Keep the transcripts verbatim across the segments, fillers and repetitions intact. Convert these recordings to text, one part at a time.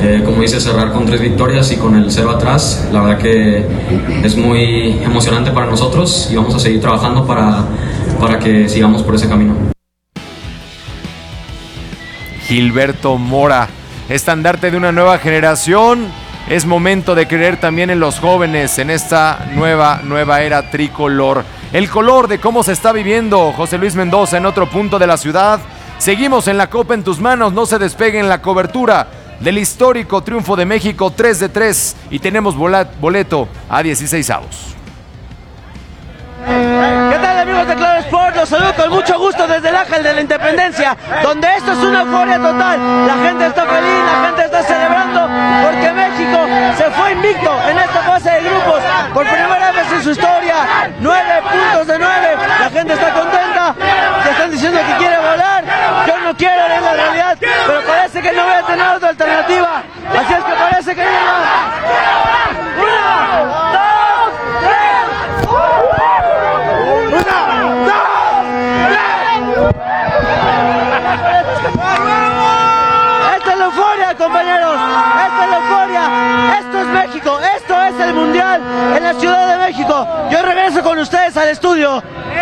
eh, como dice, cerrar con tres victorias y con el cero atrás. La verdad que es muy emocionante para nosotros y vamos a seguir trabajando para, para que sigamos por ese camino. Gilberto Mora, estandarte de una nueva generación. Es momento de creer también en los jóvenes, en esta nueva, nueva era tricolor. El color de cómo se está viviendo José Luis Mendoza en otro punto de la ciudad. Seguimos en la Copa en tus manos, no se despeguen la cobertura del histórico triunfo de México tres de tres y tenemos boleto a dieciseisavos. ¿Qué tal, amigos de Claro Sport? Los saludo con mucho gusto desde el Ángel de la Independencia, donde esto es una euforia total. La gente está feliz, la gente está celebrando porque México se fue invicto en esta fase de grupos por primera vez en su historia. Nueve puntos de nueve, la gente está contenta. Te están diciendo que quiere volar. Yo no quiero, es la realidad, pero parece que no voy a tener otra alternativa. Así es que parece que no. Una, dos, tres. Una, dos, tres. Esta es la euforia, compañeros. Esta es la euforia. Esto es México. Esto es el Mundial en la Ciudad de México. Yo regreso con ustedes al estudio.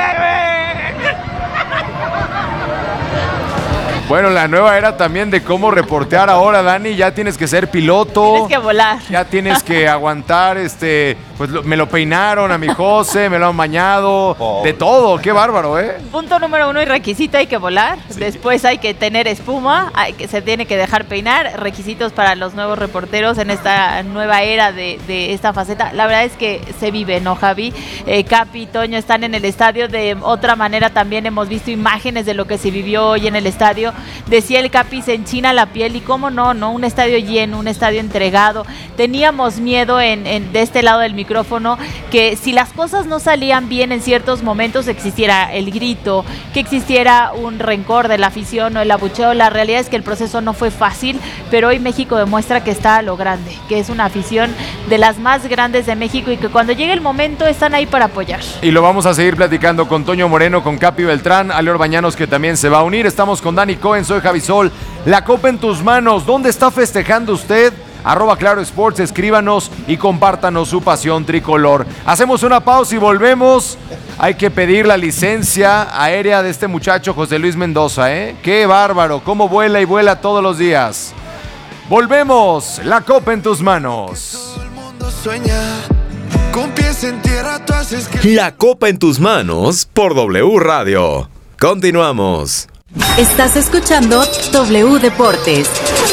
Bueno, la nueva era también de cómo reportear ahora, Dani. Ya tienes que ser piloto. Tienes que volar. Ya tienes que aguantar, este, pues lo, me lo peinaron a mi José, me lo han bañado, oh. de todo. Qué bárbaro, ¿eh? Punto número uno y requisito, hay que volar. Sí. Después hay que tener espuma, hay que, se tiene que dejar peinar. Requisitos para los nuevos reporteros en esta nueva era de, de esta faceta. La verdad es que se vive, ¿no, Javi? Eh, Capi, Toño están en el estadio. De otra manera también hemos visto imágenes de lo que se vivió hoy en el estadio. Decía el Capi, se enchina la piel y cómo no, ¿no? Un estadio lleno, un estadio entregado. Teníamos miedo en, en, de este lado del micrófono que si las cosas no salían bien en ciertos momentos existiera el grito, que existiera un rencor de la afición o el abucheo. La realidad es que el proceso no fue fácil, pero hoy México demuestra que está a lo grande, que es una afición de las más grandes de México y que cuando llegue el momento están ahí para apoyar. Y lo vamos a seguir platicando con Toño Moreno, con Capi Beltrán, Aleor Bañanos que también se va a unir. Estamos con Dani Cohen, soy Javi Sol. La Copa en tus manos, ¿dónde está festejando usted? Arroba Claro Sports, escríbanos y compártanos su pasión tricolor. Hacemos una pausa y volvemos. Hay que pedir la licencia aérea de este muchacho José Luis Mendoza, ¿eh? ¡Qué bárbaro! ¡Cómo vuela y vuela todos los días! Volvemos, la Copa en tus manos. Todo el mundo sueña, con pies en tierra, tú haces que... La Copa en tus manos por W Radio. Continuamos. Estás escuchando W Deportes.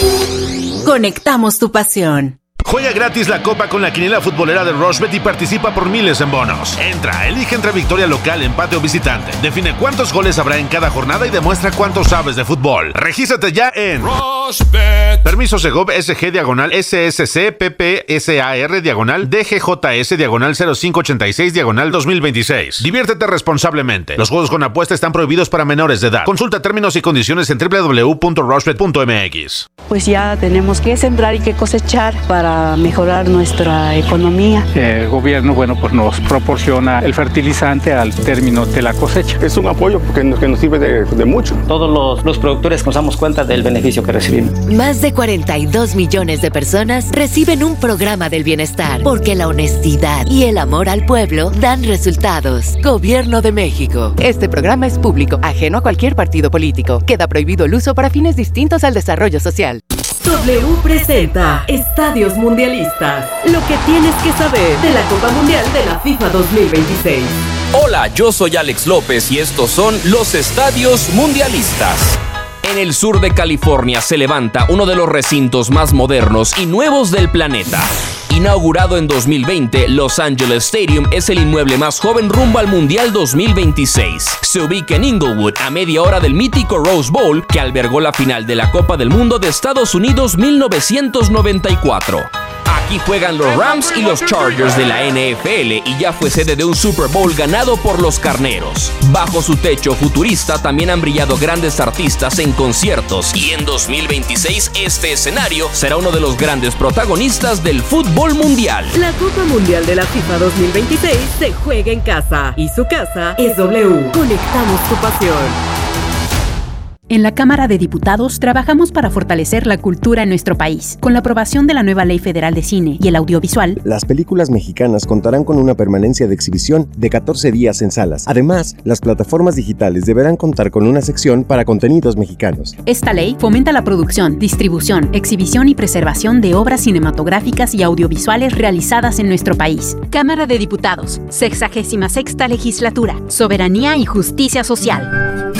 Conectamos tu pasión. Juega gratis la Copa con la quiniela futbolera de Rushbet y participa por miles en bonos. Entra, elige entre victoria local, empate o visitante. Define cuántos goles habrá en cada jornada y demuestra cuánto sabes de fútbol. Regístrate ya en Rushbet. Permiso Segov S G diagonal S S C P P S A R diagonal D G J S diagonal cero cinco ochenta y seis diagonal dos mil veintiséis. Diviértete responsablemente. Los juegos con apuesta están prohibidos para menores de edad. Consulta términos y condiciones en doble u doble u doble u punto rushbet punto m x. Pues ya tenemos que sembrar y que cosechar para mejorar nuestra economía. El gobierno, bueno, pues nos proporciona el fertilizante al término de la cosecha. Es un apoyo porque nos, que nos sirve de, de mucho. Todos los, los productores nos damos cuenta del beneficio que recibimos. Más de cuarenta y dos millones de personas reciben un programa del bienestar porque la honestidad y el amor al pueblo dan resultados. Gobierno de México. Este programa es público, ajeno a cualquier partido político. Queda prohibido el uso para fines distintos al desarrollo social. W presenta Estadios Mundialistas. Lo que tienes que saber de la Copa Mundial de la FIFA dos mil veintiséis. Hola, yo soy Alex López y estos son los Estadios Mundialistas. En el sur de California se levanta uno de los recintos más modernos y nuevos del planeta. Inaugurado en dos mil veinte, Los Angeles Stadium es el inmueble más joven rumbo al Mundial dos mil veintiséis. Se ubica en Inglewood, a media hora del mítico Rose Bowl, que albergó la final de la Copa del Mundo de Estados Unidos mil novecientos noventa y cuatro. Aquí juegan los Rams y los Chargers de la N F L y ya fue sede de un Super Bowl ganado por los Carneros. Bajo su techo futurista también han brillado grandes artistas en conciertos y en dos mil veintiséis este escenario será uno de los grandes protagonistas del fútbol mundial. La Copa Mundial de la FIFA dos mil veintiséis se juega en casa y su casa es W. Conectamos tu pasión. En la Cámara de Diputados trabajamos para fortalecer la cultura en nuestro país. Con la aprobación de la nueva Ley Federal de Cine y el audiovisual, las películas mexicanas contarán con una permanencia de exhibición de catorce días en salas. Además, las plataformas digitales deberán contar con una sección para contenidos mexicanos. Esta ley fomenta la producción, distribución, exhibición y preservación de obras cinematográficas y audiovisuales realizadas en nuestro país. Cámara de Diputados, sexagésima sexta Legislatura, Soberanía y Justicia Social.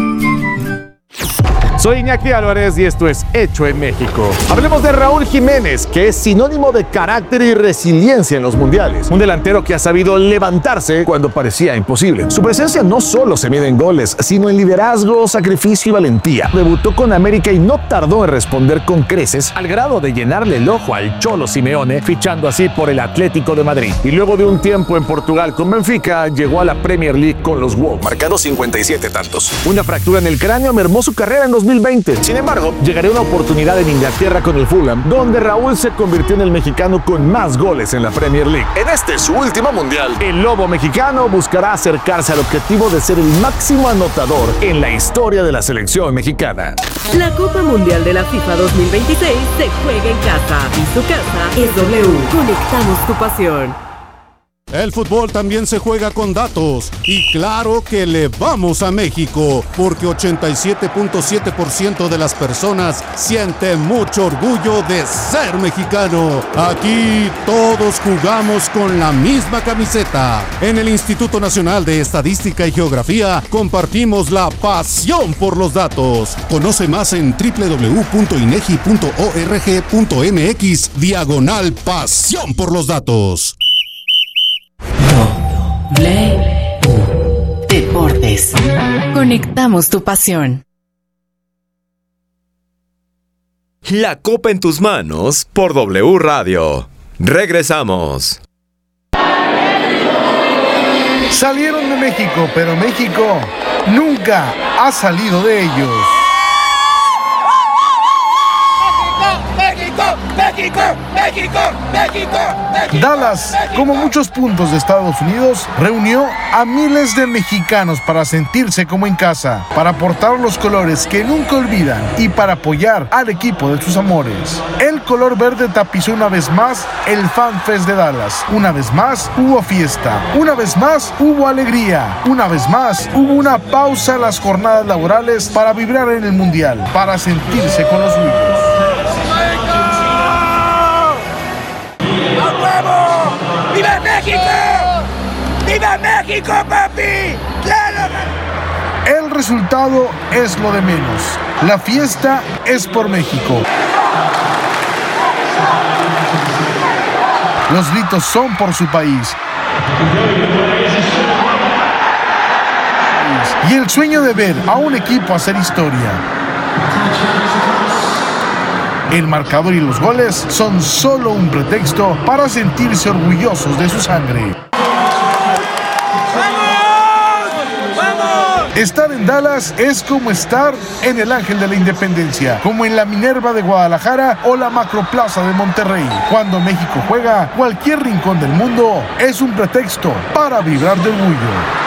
Soy Iñaki Álvarez y esto es Hecho en México. Hablemos de Raúl Jiménez, que es sinónimo de carácter y resiliencia en los mundiales. Un delantero que ha sabido levantarse cuando parecía imposible. Su presencia no solo se mide en goles, sino en liderazgo, sacrificio y valentía. Debutó con América y no tardó en responder con creces, al grado de llenarle el ojo al Cholo Simeone, fichando así por el Atlético de Madrid. Y luego de un tiempo en Portugal con Benfica, llegó a la Premier League con los Wolves, marcando cincuenta y siete tantos. Una fractura en el cráneo mermó su carrera en dos mil veinte. Sin embargo, llegaría una oportunidad en Inglaterra con el Fulham, donde Raúl se convirtió en el mexicano con más goles en la Premier League. En este, su último mundial, el Lobo mexicano buscará acercarse al objetivo de ser el máximo anotador en la historia de la selección mexicana. La Copa Mundial de la FIFA dos mil veintiséis se juega en casa y su casa es W. Conectamos tu pasión. El fútbol también se juega con datos y claro que le vamos a México porque ochenta y siete punto siete por ciento de las personas sienten mucho orgullo de ser mexicano. Aquí todos jugamos con la misma camiseta. En el Instituto Nacional de Estadística y Geografía compartimos la pasión por los datos. Conoce más en doble u doble u doble u punto inegi punto org punto mx diagonal pasión por los datos. Deportes. Conectamos tu pasión. La Copa en tus manos por W Radio. Regresamos. Salieron de México, pero México nunca ha salido de ellos. México, México, México, México, México. Dallas, como muchos puntos de Estados Unidos, reunió a miles de mexicanos para sentirse como en casa, para portar los colores que nunca olvidan y para apoyar al equipo de sus amores. El color verde tapizó una vez más el Fan Fest de Dallas. Una vez más hubo fiesta. Una vez más hubo alegría. Una vez más hubo una pausa en las jornadas laborales para vibrar en el Mundial, para sentirse con los suyos. ¡Viva México! ¡Viva México, papi! ¡Claro! El resultado es lo de menos. La fiesta es por México. Los gritos son por su país. Y el sueño de ver a un equipo hacer historia. El marcador y los goles son solo un pretexto para sentirse orgullosos de su sangre. Estar en Dallas es como estar en el Ángel de la Independencia, como en la Minerva de Guadalajara o la Macroplaza de Monterrey. Cuando México juega, cualquier rincón del mundo es un pretexto para vibrar de orgullo.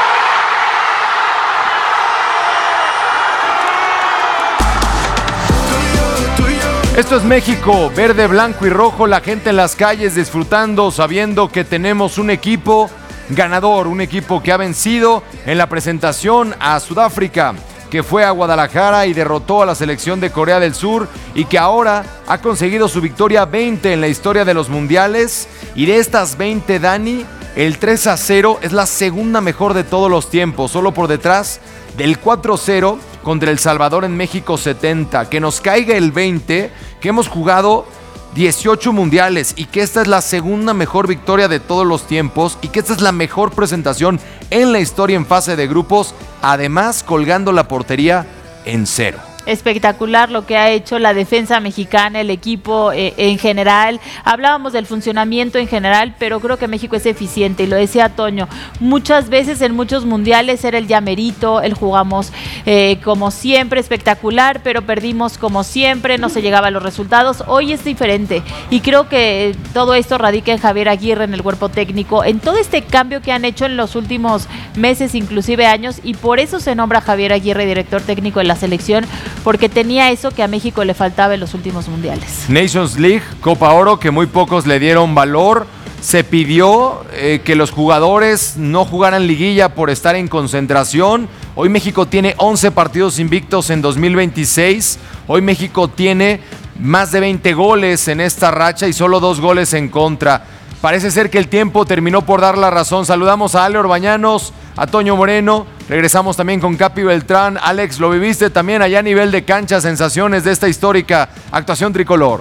Esto es México, verde, blanco y rojo, la gente en las calles disfrutando, sabiendo que tenemos un equipo ganador, un equipo que ha vencido en la presentación a Sudáfrica, que fue a Guadalajara y derrotó a la selección de Corea del Sur y que ahora ha conseguido su victoria veinte en la historia de los mundiales. Y de estas veinte, Dani, el tres a cero es la segunda mejor de todos los tiempos, solo por detrás del cuatro a cero contra El Salvador en México setenta. Que nos caiga el veinte, que hemos jugado dieciocho mundiales y que esta es la segunda mejor victoria de todos los tiempos y que esta es la mejor presentación en la historia en fase de grupos, además colgando la portería en cero. espectacular lo que ha hecho la defensa mexicana, el equipo eh, en general. Hablábamos del funcionamiento en general, pero creo que México es eficiente, y lo decía Toño, muchas veces en muchos mundiales era el llamerito, el jugamos eh, como siempre, espectacular, pero perdimos como siempre, no se llegaba a los resultados. Hoy es diferente, y creo que todo esto radica en Javier Aguirre, en el cuerpo técnico, en todo este cambio que han hecho en los últimos meses, inclusive años, y por eso se nombra Javier Aguirre director técnico de la selección, porque tenía eso que a México le faltaba en los últimos mundiales. Nations League, Copa Oro, que muy pocos le dieron valor. Se pidió eh, que los jugadores no jugaran liguilla por estar en concentración. Hoy México tiene once partidos invictos en dos mil veintiséis. Hoy México tiene más de veinte goles en esta racha y solo dos goles en contra. Parece ser que el tiempo terminó por dar la razón. Saludamos a Ale Orbañanos, a Toño Moreno. Regresamos también con Capi Beltrán. Alex, lo viviste también allá a nivel de cancha, sensaciones de esta histórica actuación tricolor.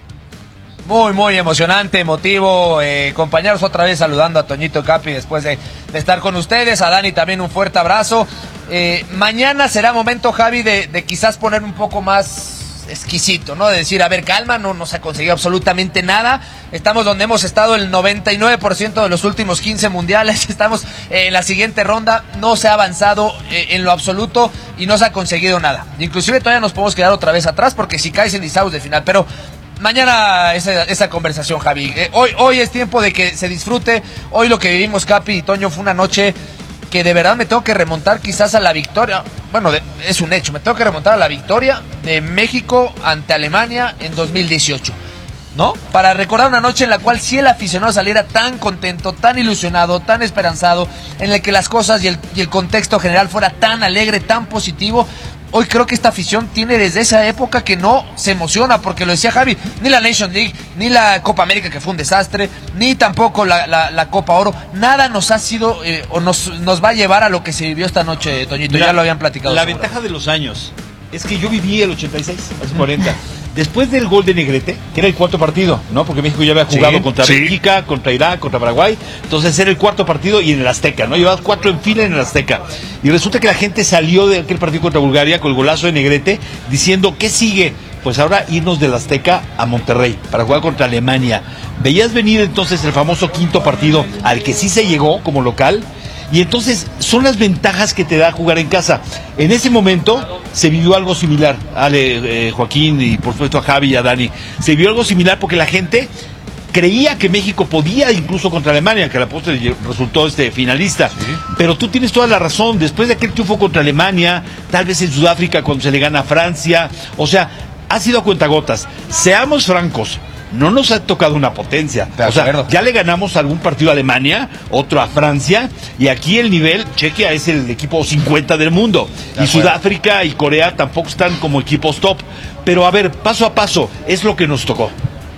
Muy, muy emocionante, emotivo, eh, compañeros, otra vez saludando a Toñito, Capi después de, de estar con ustedes, a Dani también un fuerte abrazo. Eh, mañana será momento, Javi, de, de quizás poner un poco más exquisito, ¿no? De decir, a ver, calma, no, no se ha conseguido absolutamente nada. Estamos donde hemos estado el noventa y nueve por ciento de los últimos quince mundiales. Estamos eh, en la siguiente ronda. No se ha avanzado eh, en lo absoluto y no se ha conseguido nada. Inclusive todavía nos podemos quedar otra vez atrás porque si caes en Isaus de final. Pero mañana esa, esa conversación, Javi. Eh, hoy, hoy es tiempo de que se disfrute. Hoy lo que vivimos, Capi y Toño, fue una noche que de verdad me tengo que remontar quizás a la victoria. Bueno, de, es un hecho, me tengo que remontar a la victoria de México ante Alemania en dos mil dieciocho, ¿no? Para recordar una noche en la cual sí el aficionado saliera tan contento, tan ilusionado, tan esperanzado, en el que las cosas y el, y el contexto general fuera tan alegre, tan positivo. Hoy creo que esta afición tiene desde esa época que no se emociona, porque lo decía Javi, ni la Nation League, ni la Copa América, que fue un desastre, ni tampoco la, la, la Copa Oro, nada nos ha sido eh, o nos, nos va a llevar a lo que se vivió esta noche, Toñito. Mira, ya lo habían platicado. La seguro. Ventaja de los años es que yo viví el ochenta y seis, hace cuarenta. Después del gol de Negrete, que era el cuarto partido, ¿no? Porque México ya había jugado sí, contra sí. Bélgica, contra Irak, contra Paraguay. Entonces era el cuarto partido y en el Azteca, ¿no? Llevaba cuatro en fila en el Azteca. Y resulta que la gente salió de aquel partido contra Bulgaria con el golazo de Negrete diciendo, ¿qué sigue? Pues ahora irnos del Azteca a Monterrey para jugar contra Alemania. Veías venir entonces el famoso quinto partido al que sí se llegó como local. Y entonces son las ventajas que te da jugar en casa. En ese momento se vivió algo similar, Ale, eh, Joaquín y por supuesto a Javi y a Dani. Se vivió algo similar porque la gente creía que México podía incluso contra Alemania, que a la postre resultó este finalista. Sí. Pero tú tienes toda la razón, después de aquel triunfo contra Alemania, tal vez en Sudáfrica cuando se le gana a Francia, o sea, ha sido a cuentagotas. Seamos francos, no nos ha tocado una potencia. O sea, ya le ganamos algún partido a Alemania, otro a Francia, y aquí el nivel, Chequia es el equipo cincuenta del mundo. De y Sudáfrica y Corea tampoco están como equipos top. Pero a ver, paso a paso, es lo que nos tocó.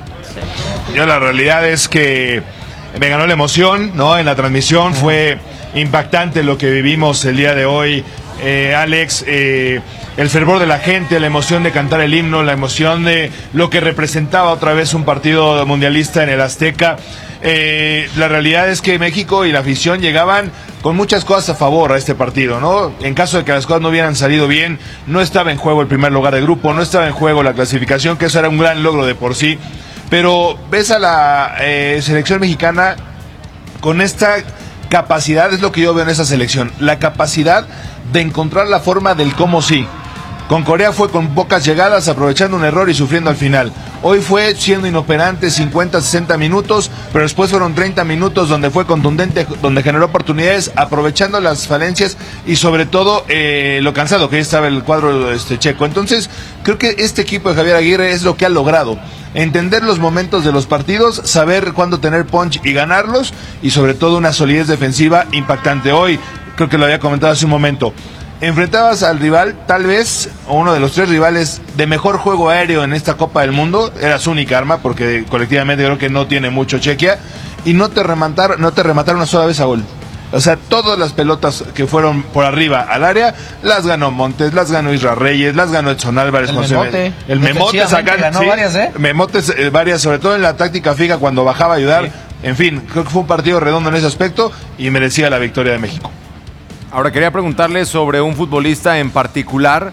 Yo la realidad es que me ganó la emoción, ¿no? En la transmisión fue impactante lo que vivimos el día de hoy, eh, Alex. Eh, el fervor de la gente, la emoción de cantar el himno, la emoción de lo que representaba otra vez un partido mundialista en el Azteca. Eh, la realidad es que México y la afición llegaban con muchas cosas a favor a este partido, ¿no? En caso de que las cosas no hubieran salido bien, no estaba en juego el primer lugar de grupo, no estaba en juego la clasificación, que eso era un gran logro de por sí. Pero ves a la eh, selección mexicana con esta capacidad, es lo que yo veo en esa selección, la capacidad de encontrar la forma del cómo sí. Con Corea fue con pocas llegadas, aprovechando un error y sufriendo al final. Hoy fue siendo inoperante cincuenta, sesenta minutos, pero después fueron treinta minutos donde fue contundente, donde generó oportunidades, aprovechando las falencias y sobre todo eh, lo cansado que ya estaba el cuadro este, checo. Entonces, creo que este equipo de Javier Aguirre es lo que ha logrado. Entender los momentos de los partidos, saber cuándo tener punch y ganarlos, y sobre todo una solidez defensiva impactante. Hoy, creo que lo había comentado hace un momento, enfrentabas al rival, tal vez, o uno de los tres rivales de mejor juego aéreo en esta Copa del Mundo, era su única arma, porque colectivamente creo que no tiene mucho Chequia, y no te remataron, no te remataron una sola vez a gol. O sea, todas las pelotas que fueron por arriba al área, las ganó Montes, las ganó Isra Reyes, las ganó Edson Álvarez. El Memote. El Memote ganó sí, varias, ¿eh? Memotes, eh, varias, sobre todo en la táctica fija cuando bajaba a ayudar. Sí. En fin, creo que fue un partido redondo en ese aspecto y merecía la victoria de México. Ahora quería preguntarle sobre un futbolista en particular.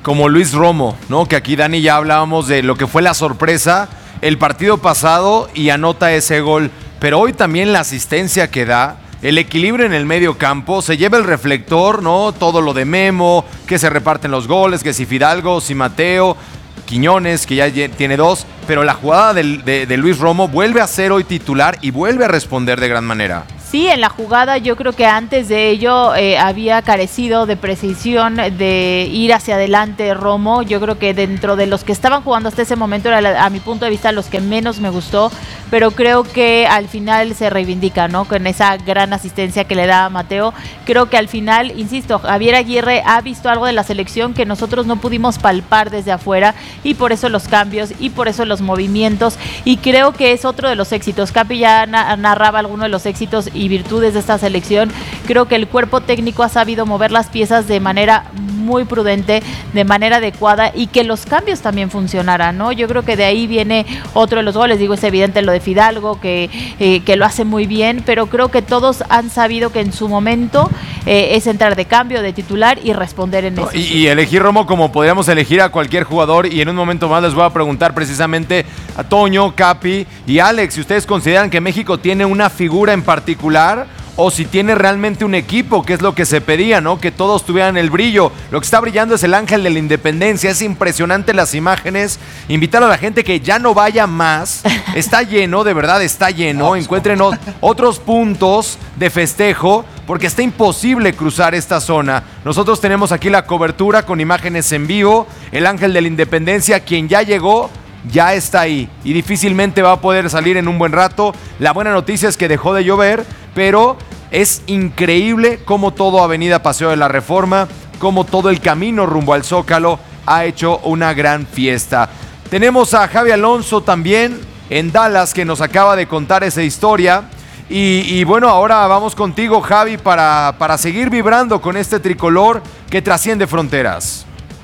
como Luis Romo, ¿no? Que aquí Dani ya hablábamos de lo que fue la sorpresa el partido pasado y anota ese gol, pero hoy también la asistencia que da, el equilibrio en el medio campo, se lleva el reflector, ¿no? Todo lo de Memo, que se reparten los goles, que si Fidalgo, si Mateo, Quiñones, que ya tiene dos, pero la jugada de, de, de Luis Romo vuelve a ser hoy titular y vuelve a responder de gran manera. Sí, en la jugada yo creo que antes de ello eh, había carecido de precisión de ir hacia adelante Romo. Yo creo que dentro de los que estaban jugando hasta ese momento era, a mi punto de vista, los que menos me gustó, pero creo que al final se reivindica, ¿no? Con esa gran asistencia que le da a Mateo. Creo que al final, insisto, Javier Aguirre ha visto algo de la selección que nosotros no pudimos palpar desde afuera, y por eso los cambios y por eso los movimientos, y creo que es otro de los éxitos. Capi ya na- narraba algunos de los éxitos y virtudes de esta selección. Creo que el cuerpo técnico ha sabido mover las piezas de manera muy prudente, de manera adecuada, y que los cambios también funcionaran, ¿no? Yo creo que de ahí viene otro de los goles. Digo, es evidente lo de Fidalgo, que, eh, que lo hace muy bien, pero creo que todos han sabido que en su momento eh, es entrar de cambio, de titular y responder en eso. Y, y elegir Romo como podríamos elegir a cualquier jugador, y en un momento más les voy a preguntar precisamente a Toño, Capi y Alex, si ustedes consideran que México tiene una figura en particular o si tiene realmente un equipo, que es lo que se pedía, ¿no? Que todos tuvieran el brillo. Lo que está brillando es el ángel de la independencia. Es impresionante las imágenes. Invitar a la gente que ya no vaya más. Está lleno, de verdad está lleno. Encuentren o- otros puntos de festejo, porque está imposible cruzar esta zona. Nosotros tenemos aquí la cobertura con imágenes en vivo. El ángel de la independencia, quien ya llegó, ya está ahí y difícilmente va a poder salir en un buen rato. La buena noticia es que dejó de llover, pero es increíble cómo todo Avenida Paseo de la Reforma, cómo todo el camino rumbo al Zócalo ha hecho una gran fiesta. Tenemos a Javi Alonso también en Dallas, que nos acaba de contar esa historia. Y, y bueno, ahora vamos contigo, Javi, para, para seguir vibrando con este tricolor que trasciende fronteras.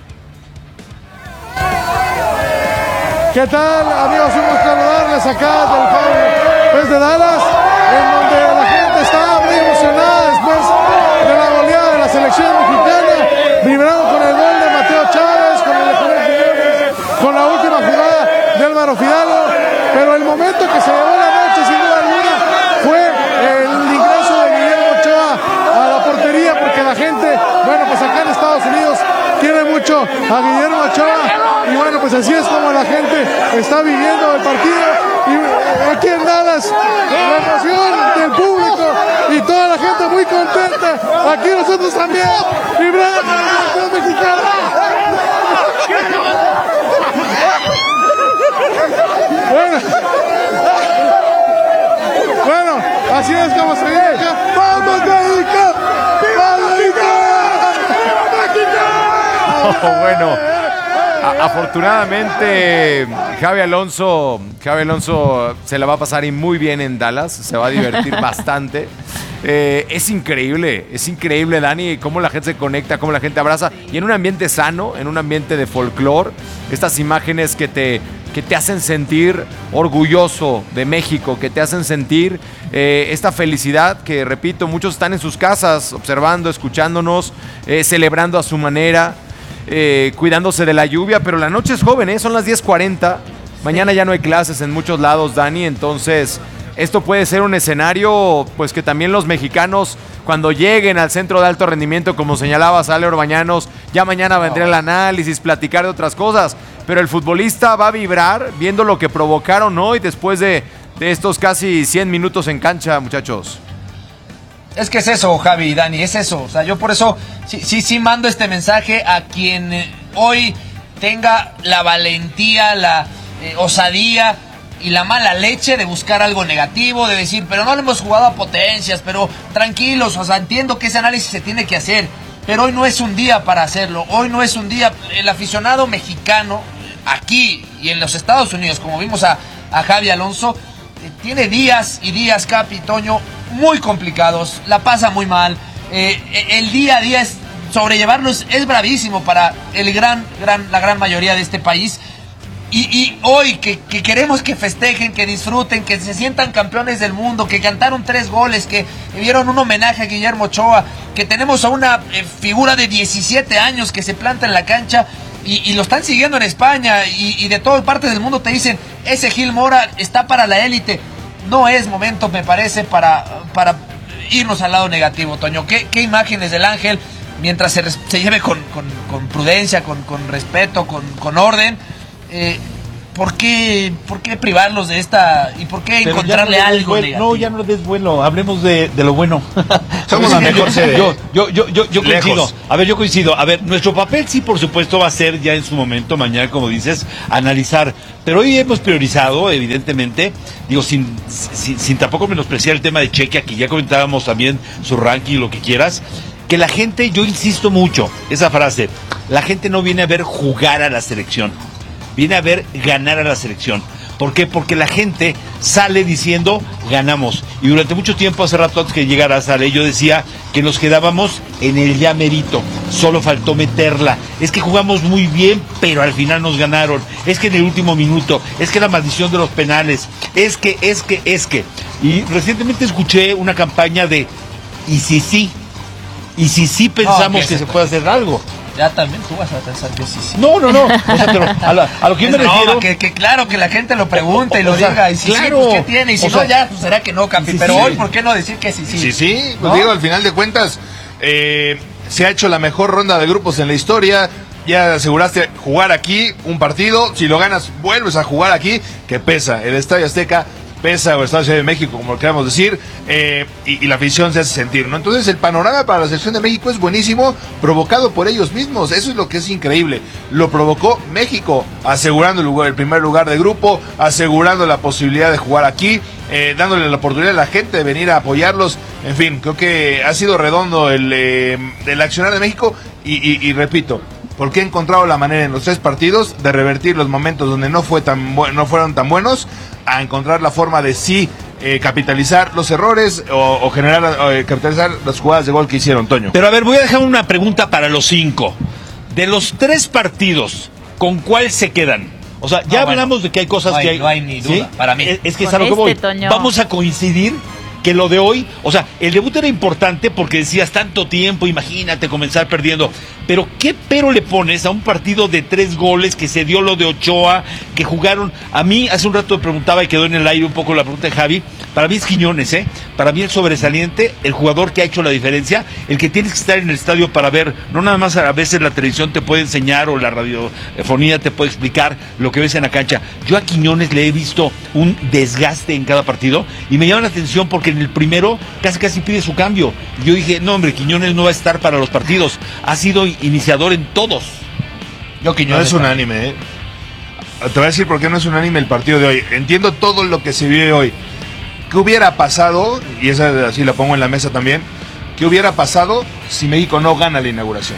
¿Qué tal, amigos? Un gusto saludarles acá del Fan desde Dallas, en donde la gente está muy emocionada después de la goleada de la selección mexicana, vibrando con el gol de Mateo Chávez, con el de Julián Quiñones, con la última jugada de Álvaro Fidalgo, pero el momento que se llevó la noche, sin duda alguna, fue el ingreso de Guillermo Ochoa a la portería, porque la gente, bueno, pues acá en Estados Unidos quiere mucho a Guillermo Ochoa, y bueno, pues así es como la gente está viviendo el partido, y aquí en Dallas, la emoción del público y toda la gente muy contenta, aquí nosotros también, vibrando con la selección mexicana. Bueno, bueno, así es como se vive acá. ¡Vamos México! ¡Viva México! Oh, bueno, a- afortunadamente Javi Alonso, Javi Alonso se la va a pasar y muy bien en Dallas, se va a divertir bastante. Eh, es increíble, es increíble, Dani, cómo la gente se conecta, cómo la gente abraza, y en un ambiente sano, en un ambiente de folclore, estas imágenes que te, que te hacen sentir orgulloso de México, que te hacen sentir eh, esta felicidad que, repito, muchos están en sus casas observando, escuchándonos, eh, celebrando a su manera, eh, cuidándose de la lluvia, pero la noche es joven, ¿eh? Son las diez cuarenta, mañana ya no hay clases en muchos lados, Dani, entonces esto puede ser un escenario pues que también los mexicanos, cuando lleguen al centro de alto rendimiento, como señalaba Sale Orbañanos, ya mañana vendrá el análisis, platicar de otras cosas, pero el futbolista va a vibrar viendo lo que provocaron hoy después de, de estos casi cien minutos en cancha, muchachos. Es que es eso, Javi y Dani, es eso. O sea, yo por eso sí, sí, sí mando este mensaje a quien eh, hoy tenga la valentía, la eh, osadía y la mala leche de buscar algo negativo, de decir, pero no le hemos jugado a potencias, pero tranquilos, o sea, entiendo que ese análisis se tiene que hacer, pero hoy no es un día para hacerlo, hoy no es un día. El aficionado mexicano, aquí y en los Estados Unidos, como vimos a, a Javi Alonso, eh, tiene días y días, Capi, Toño, muy complicados, la pasa muy mal, eh, el día a día es sobrellevarlo, es, es bravísimo para el gran, gran, la gran mayoría de este país. Y, y hoy que, que queremos que festejen, que disfruten, que se sientan campeones del mundo, que cantaron tres goles, que dieron un homenaje a Guillermo Ochoa, que tenemos a una eh, figura de diecisiete años que se planta en la cancha, Y, y lo están siguiendo en España y, y de todas partes del mundo te dicen, ese Gil Mora está para la élite. No es momento, me parece, para, para irnos al lado negativo, Toño. ¿Qué, qué imágenes del Ángel, mientras se, se lleve con, con, con prudencia, con, con respeto, con, con orden? Eh, ¿Por qué, ¿Por qué privarlos de esta y por qué Pero encontrarle no algo bueno, negativo? No, ya no des bueno, hablemos de, de lo bueno. Somos la mejor sede. Yo, yo, yo, yo, yo coincido. Lejos. A ver, yo coincido. A ver, nuestro papel sí, por supuesto, va a ser ya en su momento, mañana, como dices, analizar. Pero hoy hemos priorizado, evidentemente, digo, sin, sin, sin tampoco menospreciar el tema de Chequia, que ya comentábamos también su ranking, lo que quieras. Que la gente, yo insisto mucho, esa frase, la gente no viene a ver jugar a la selección. Viene a ver ganar a la selección. ¿Por qué? Porque la gente sale diciendo ganamos. Y durante mucho tiempo, hace rato antes que llegara Sale, yo decía que nos quedábamos en el ya merito. Solo faltó meterla. Es que jugamos muy bien, pero al final nos ganaron. Es que en el último minuto, es que la maldición de los penales, es que, es que, es que. Y recientemente escuché una campaña de ¿y si sí? ¿Y si sí pensamos no, que, que se puede hacer algo? Ya también tú vas a pensar que sí, sí. No, no, no. O sea, pero a, la, a lo que yo me no, refiero... Que, que claro, que la gente lo pregunte y lo o sea, diga. Y si claro, sí, pues ¿qué tiene? Y si no, sea, ya, pues será que no, Campi. Sí, pero sí. Hoy, ¿por qué no decir que sí, sí? Sí, sí. ¿No? Pues digo, al final de cuentas, eh, se ha hecho la mejor ronda de grupos en la historia. Ya aseguraste jugar aquí un partido. Si lo ganas, vuelves a jugar aquí, que pesa. El Estadio Azteca pesa, o el Estadio de México, como lo queramos decir, eh, y, y la afición se hace sentir, ¿no? Entonces el panorama para la selección de México es buenísimo, provocado por ellos mismos. Eso es lo que es increíble. Lo provocó México, asegurando el, lugar, el primer lugar de grupo, asegurando la posibilidad de jugar aquí, eh, dándole la oportunidad a la gente de venir a apoyarlos. En fin, creo que ha sido redondo el, eh, el accionar de México y, y, y repito, porque he encontrado la manera en los tres partidos de revertir los momentos donde no fue tan bu- no fueron tan buenos, a encontrar la forma de sí eh, capitalizar los errores o, o generar eh, capitalizar las jugadas de gol que hicieron, Toño. Pero a ver, voy a dejar una pregunta para los cinco. De los tres partidos, ¿con cuál se quedan? O sea, ya no, hablamos bueno, de que hay cosas no hay, que hay. No hay ni duda, ¿sí? Para mí. Es, es que Con es a lo que voy. este, Toño. Vamos a coincidir que lo de hoy, o sea, el debut era importante porque decías tanto tiempo, imagínate comenzar perdiendo, pero ¿qué pero le pones a un partido de tres goles que se dio lo de Ochoa, que jugaron? A mí hace un rato me preguntaba y quedó en el aire un poco la pregunta de Javi, para mí es Quiñones, ¿eh? Para mí el sobresaliente, el jugador que ha hecho la diferencia, el que tienes que estar en el estadio para ver, no nada más a veces la televisión te puede enseñar o la radiofonía te puede explicar lo que ves en la cancha. Yo a Quiñones le he visto un desgaste en cada partido y me llama la atención porque en el primero casi casi pide su cambio. Yo dije, no hombre, Quiñones no va a estar para los partidos. Ha sido iniciador en todos. Yo Quiñones no es unánime, ¿eh? Te voy a decir por qué no es unánime el partido de hoy. Entiendo todo lo que se vive hoy. ¿Qué hubiera pasado? Y esa así la pongo en la mesa también. ¿Qué hubiera pasado si México no gana la inauguración?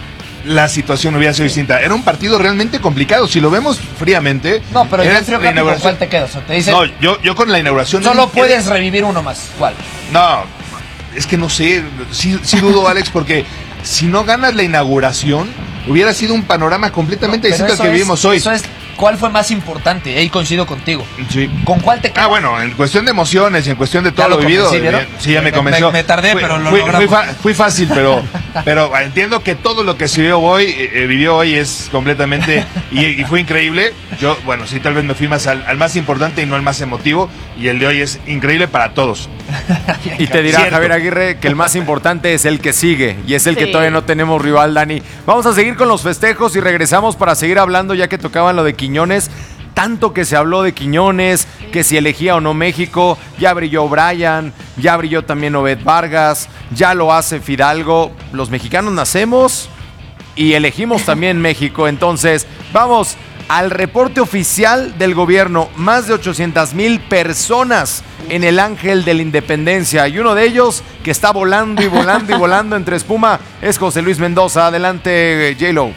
La situación hubiera sido distinta. Era un partido realmente complicado. Si lo vemos fríamente. No, pero era yo creo la que ¿con cuál te quedas? O te dicen, no, yo, yo con la inauguración. Solo puedes era... revivir uno más. ¿Cuál? No, es que no sé. Sí, sí dudo, Alex, porque si no ganas la inauguración, hubiera sido un panorama completamente no, distinto al que es, vivimos hoy. Eso es. ¿Cuál fue más importante? Ahí coincido contigo. Sí. ¿Con cuál te quedas? Ah, bueno, en cuestión de emociones y en cuestión de todo lo, lo vivido. Bien, sí, ya me, me convenció. Me, me tardé, fui, pero lo fui, logramos. Fui, fa, fui fácil, pero, pero entiendo que todo lo que se vivió hoy, eh, vivió hoy es completamente, y, y fue increíble. Yo, bueno, sí, tal vez me fui más al, al más importante y no al más emotivo, y el de hoy es increíble para todos. Y te dirá Cierto. Javier Aguirre que el más importante es el que sigue, y es el sí. que todavía no tenemos rival, Dani. Vamos a seguir con los festejos y regresamos para seguir hablando, ya que tocaban lo de Quiñones. Tanto que se habló de Quiñones, que si elegía o no México, ya brilló Brian, ya brilló también Obed Vargas, ya lo hace Fidalgo. Los mexicanos nacemos y elegimos también México. Entonces, vamos al reporte oficial del gobierno. Más de ochocientas mil personas en el Ángel de la Independencia. Y uno de ellos que está volando y volando y volando entre espuma es José Luis Mendoza. Adelante, J-Lo.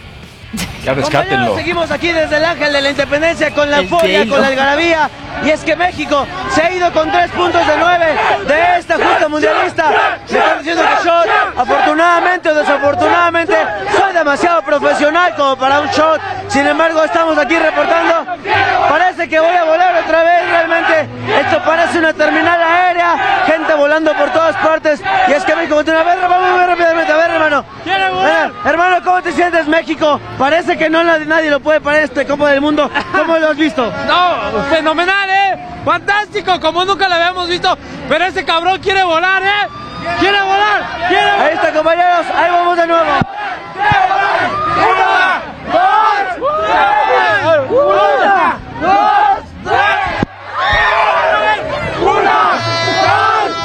Ya rescátenlo. Seguimos aquí desde el Ángel de la Independencia con la euforia, con la algarabía. Y es que México se ha ido con tres puntos de nueve de esta justa mundialista. Me están diciendo que shot, afortunadamente o desafortunadamente, soy demasiado profesional como para un shot. Sin embargo, estamos aquí reportando. Parece que voy a volar otra vez. Realmente esto parece una terminal aérea. Gente volando por todas partes. Y es que México continúa. A ver, vamos a ver rápidamente. A ver, hermano. Ven, hermano, ¿cómo te sientes, México? Parece que no nadie lo puede parar este Copa del Mundo. ¿Cómo lo has visto? No, fenomenal, ¿eh? Fantástico, como nunca lo habíamos visto. Pero ese cabrón quiere volar, ¿eh? ¡Quiere volar! ¡Quiere volar! Ahí está, compañeros. Ahí vamos de nuevo. ¡Una, dos, tres! ¡Una, dos, tres! ¡Una, dos,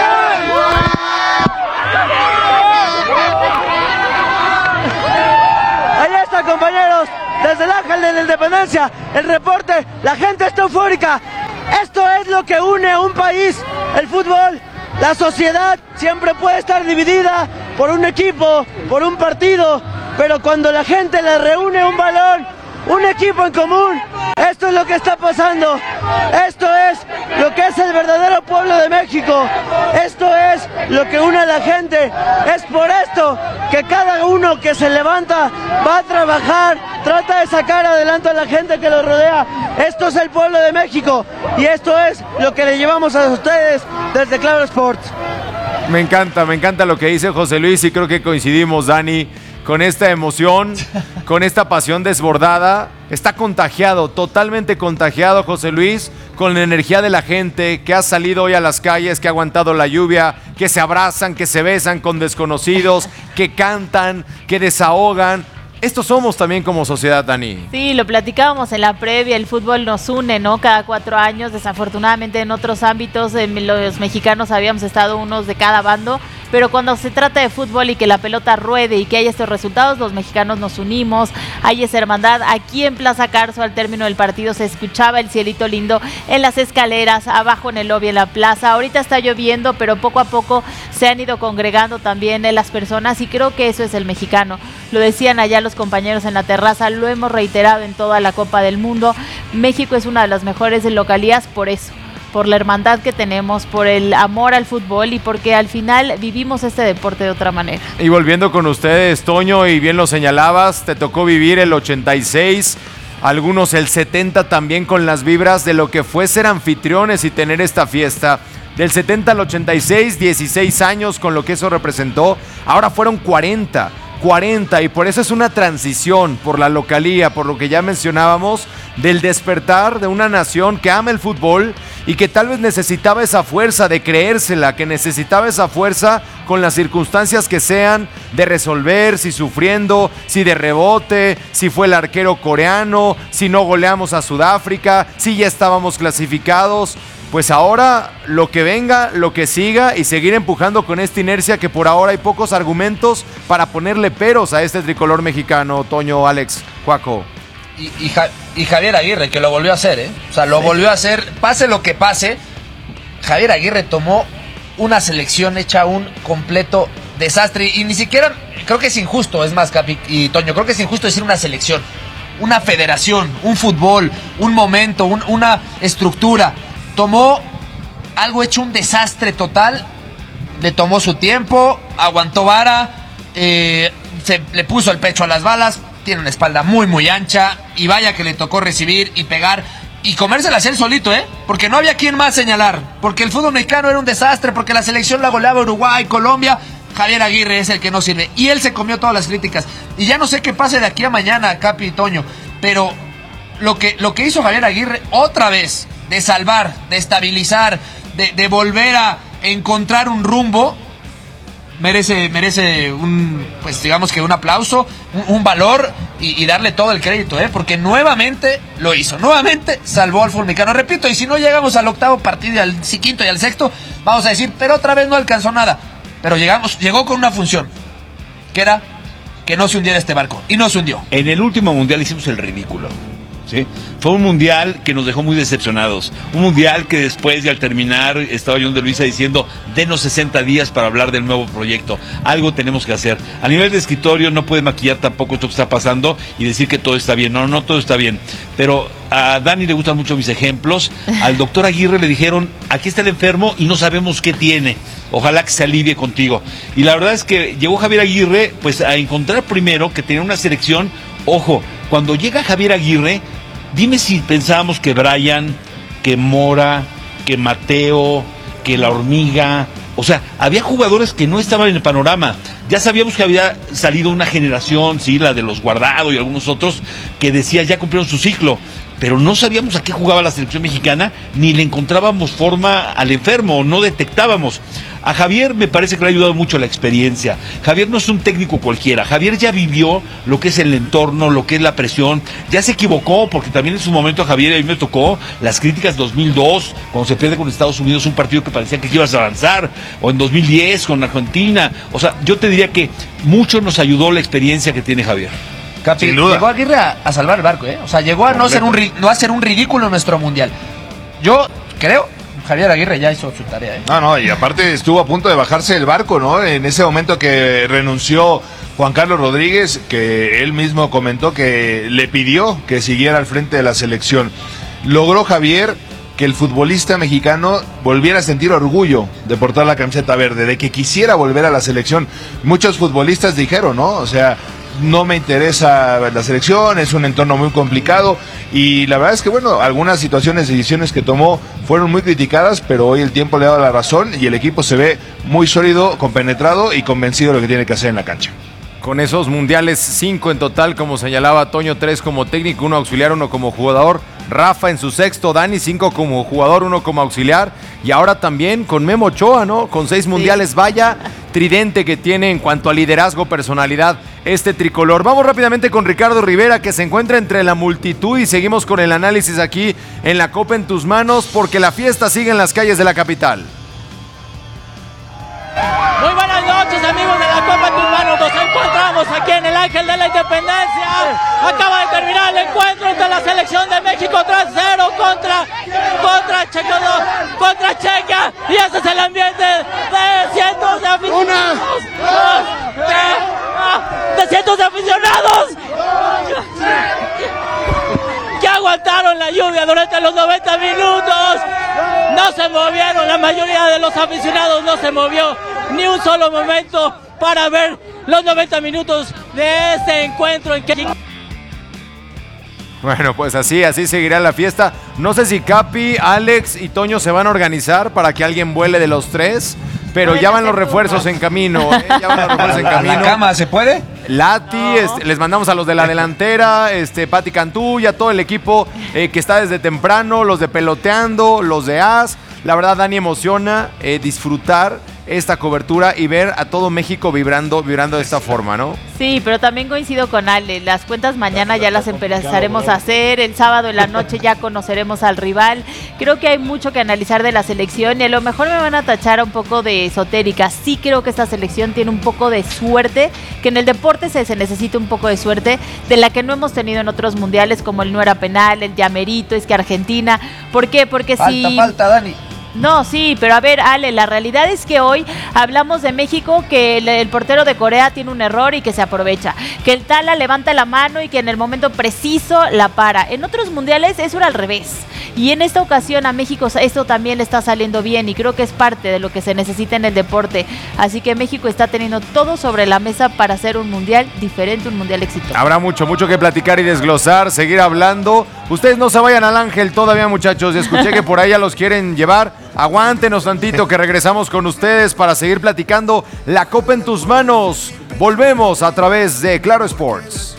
tres! Ahí está, compañeros. Desde el Ángel de la Independencia, el reporte. La gente está eufórica. Esto es lo que une a un país. El fútbol. La sociedad siempre puede estar dividida por un equipo, por un partido, pero cuando la gente le reúne un balón, un equipo en común, esto es lo que está pasando. Esto es lo que es el verdadero pueblo de México. Esto es lo que une a la gente. Es por esto que cada uno que se levanta va a trabajar, trata de sacar adelante a la gente que lo rodea. Esto es el pueblo de México y esto es lo que le llevamos a ustedes desde Claro Sports. Me encanta, me encanta lo que dice José Luis y creo que coincidimos, Dani, con esta emoción, con esta pasión desbordada. Está contagiado, totalmente contagiado José Luis, con la energía de la gente que ha salido hoy a las calles, que ha aguantado la lluvia, que se abrazan, que se besan con desconocidos, que cantan, que desahogan. Estos somos también como sociedad, Dani. Sí, lo platicábamos en la previa, el fútbol nos une, ¿no? Cada cuatro años, desafortunadamente en otros ámbitos, en los mexicanos habíamos estado unos de cada bando, pero cuando se trata de fútbol y que la pelota ruede y que haya estos resultados, los mexicanos nos unimos, hay esa hermandad. Aquí en Plaza Carso, al término del partido, se escuchaba el cielito lindo en las escaleras, abajo en el lobby, en la plaza. Ahorita está lloviendo, pero poco a poco se han ido congregando también eh, las personas y creo que eso es el mexicano. Lo decían allá los compañeros en la terraza, lo hemos reiterado en toda la Copa del Mundo. México es una de las mejores localías por eso, por la hermandad que tenemos, por el amor al fútbol y porque al final vivimos este deporte de otra manera. Y volviendo con ustedes, Toño, y bien lo señalabas, te tocó vivir el ochenta y seis, algunos el setenta también con las vibras de lo que fue ser anfitriones y tener esta fiesta. Del setenta al ochenta y seis, dieciséis años con lo que eso representó, ahora fueron cuarenta. cuarenta y por eso es una transición por la localía, por lo que ya mencionábamos, del despertar de una nación que ama el fútbol y que tal vez necesitaba esa fuerza de creérsela, que necesitaba esa fuerza con las circunstancias que sean, de resolver, si sufriendo, si de rebote, si fue el arquero coreano, si no goleamos a Sudáfrica, si ya estábamos clasificados. Pues ahora lo que venga, lo que siga y seguir empujando con esta inercia que por ahora hay pocos argumentos para ponerle peros a este tricolor mexicano, Toño, Alex, Juaco. Y, y, Ja, y Javier Aguirre, que lo volvió a hacer, ¿eh? O sea, lo sí. volvió a hacer, pase lo que pase. Javier Aguirre tomó una selección hecha un completo desastre y ni siquiera, creo que es injusto, es más, Capi y Toño, creo que es injusto decir una selección, una federación, un fútbol, un momento, un, una estructura. Tomó algo hecho un desastre total, le tomó su tiempo, aguantó vara, eh, se le puso el pecho a las balas, tiene una espalda muy muy ancha y vaya que le tocó recibir y pegar y comérselas él solito, ¿eh? Porque no había quien más señalar, porque el fútbol mexicano era un desastre, porque la selección la goleaba Uruguay, Colombia. Javier Aguirre es el que no sirve y él se comió todas las críticas y ya no sé qué pase de aquí a mañana, Capi y Toño, pero lo que, lo que hizo Javier Aguirre otra vez, de salvar, de estabilizar, de, de volver a encontrar un rumbo, merece, merece un, pues digamos que un aplauso, un, un valor y, y darle todo el crédito, ¿eh? Porque nuevamente lo hizo, nuevamente salvó al fútbol mexicano. Repito, y si no llegamos al octavo partido, y al quinto y al sexto, vamos a decir, pero otra vez no alcanzó nada. Pero llegamos, llegó con una función, que era que no se hundiera este barco, y no se hundió. En el último mundial hicimos el ridículo. ¿Sí? Fue un mundial que nos dejó muy decepcionados, un mundial que después y al terminar estaba John de Luisa diciendo denos sesenta días para hablar del nuevo proyecto, algo tenemos que hacer. A nivel de escritorio no puede maquillar tampoco esto que está pasando y decir que todo está bien, no, no todo está bien, pero a Dani le gustan mucho mis ejemplos. Al doctor Aguirre le dijeron aquí está el enfermo y no sabemos qué tiene, ojalá que se alivie contigo, y la verdad es que llegó Javier Aguirre pues a encontrar primero que tenía una selección. Ojo, cuando llega Javier Aguirre, dime si pensábamos que Brian, que Mora, que Mateo, que La Hormiga, o sea, había jugadores que no estaban en el panorama. Ya sabíamos que había salido una generación, sí, la de los Guardado y algunos otros, que decía ya cumplieron su ciclo, pero no sabíamos a qué jugaba la selección mexicana, ni le encontrábamos forma al enfermo, no detectábamos. A Javier me parece que le ha ayudado mucho la experiencia. Javier no es un técnico cualquiera. Javier ya vivió lo que es el entorno, lo que es la presión. Ya se equivocó, porque también en su momento a Javier a mí me tocó las críticas dos mil dos, cuando se pierde con Estados Unidos un partido que parecía que ibas a avanzar, o en dos mil diez con Argentina. O sea, yo te diría que mucho nos ayudó la experiencia que tiene Javier. Capi, llegó Aguirre a, a salvar el barco, ¿eh? O sea, llegó a no, ser un, no a ser un ridículo en nuestro mundial. Yo creo, Javier Aguirre ya hizo su tarea, ¿eh? No, no, y aparte estuvo a punto de bajarse del barco, ¿no? En ese momento que renunció Juan Carlos Rodríguez, que él mismo comentó que le pidió que siguiera al frente de la selección. Logró Javier que el futbolista mexicano volviera a sentir orgullo de portar la camiseta verde, de que quisiera volver a la selección. Muchos futbolistas dijeron, ¿no? O sea, no me interesa la selección, es un entorno muy complicado, y la verdad es que, bueno, algunas situaciones, decisiones que tomó fueron muy criticadas, pero hoy el tiempo le ha dado la razón y el equipo se ve muy sólido, compenetrado y convencido de lo que tiene que hacer en la cancha. Con esos mundiales, cinco en total, como señalaba Toño, tres como técnico, uno auxiliar, uno como jugador. Rafa en su sexto, Dani, cinco como jugador, uno como auxiliar. Y ahora también con Memo Ochoa, ¿no? Con seis mundiales, vaya tridente que tiene en cuanto a liderazgo, personalidad, este tricolor. Vamos rápidamente con Ricardo Rivera, que se encuentra entre la multitud, y seguimos con el análisis aquí en la Copa en tus manos, porque la fiesta sigue en las calles de la capital. Muy buenas noches, amigos de la Copa en tus manos. Nos encontramos aquí en el Ángel de la Independencia. Acaba de terminar el encuentro entre la selección de México tres cero contra contra Checo, contra Chequia, y ese es el ambiente de cientos de aficionados. De, de cientos de aficionados que aguantaron la lluvia durante los noventa minutos. No se movieron, la mayoría de los aficionados no se movió ni un solo momento para ver los noventa minutos de este encuentro en que... Bueno, pues así, así seguirá la fiesta. No sé si Capi, Alex y Toño se van a organizar para que alguien vuele de los tres, pero ya van los refuerzos en camino, ¿eh? Ya van los refuerzos en camino. ¿La cama se puede? Lati, no. este, les mandamos a los de la delantera, este, Pati Cantú, y a todo el equipo eh, que está desde temprano, los de Peloteando, los de As. La verdad, Dani, emociona eh, disfrutar esta cobertura y ver a todo México vibrando, vibrando de esta forma, ¿no? Sí, pero también coincido con Ale, las cuentas mañana ya las empezaremos a hacer, el sábado en la noche ya conoceremos al rival. Creo que hay mucho que analizar de la selección y a lo mejor me van a tachar un poco de esotérica. Sí creo que esta selección tiene un poco de suerte, que en el deporte se, se necesita un poco de suerte, de la que no hemos tenido en otros mundiales, como el no era penal, el llamerito, es que Argentina. ¿Por qué? Porque falta, si... Falta, Dani. No, sí, pero a ver, Ale, la realidad es que hoy hablamos de México, que el, el portero de Corea tiene un error y que se aprovecha, que el Tala levanta la mano y que en el momento preciso la para. En otros mundiales eso era al revés, y en esta ocasión a México esto también le está saliendo bien, y creo que es parte de lo que se necesita en el deporte. Así que México está teniendo todo sobre la mesa para hacer un mundial diferente, un mundial exitoso. Habrá mucho, mucho que platicar y desglosar, seguir hablando. Ustedes no se vayan al Ángel todavía, muchachos. Escuché que por ahí ya los quieren llevar. Aguántenos tantito, que regresamos con ustedes para seguir platicando la Copa en tus manos. Volvemos a través de Claro Sports.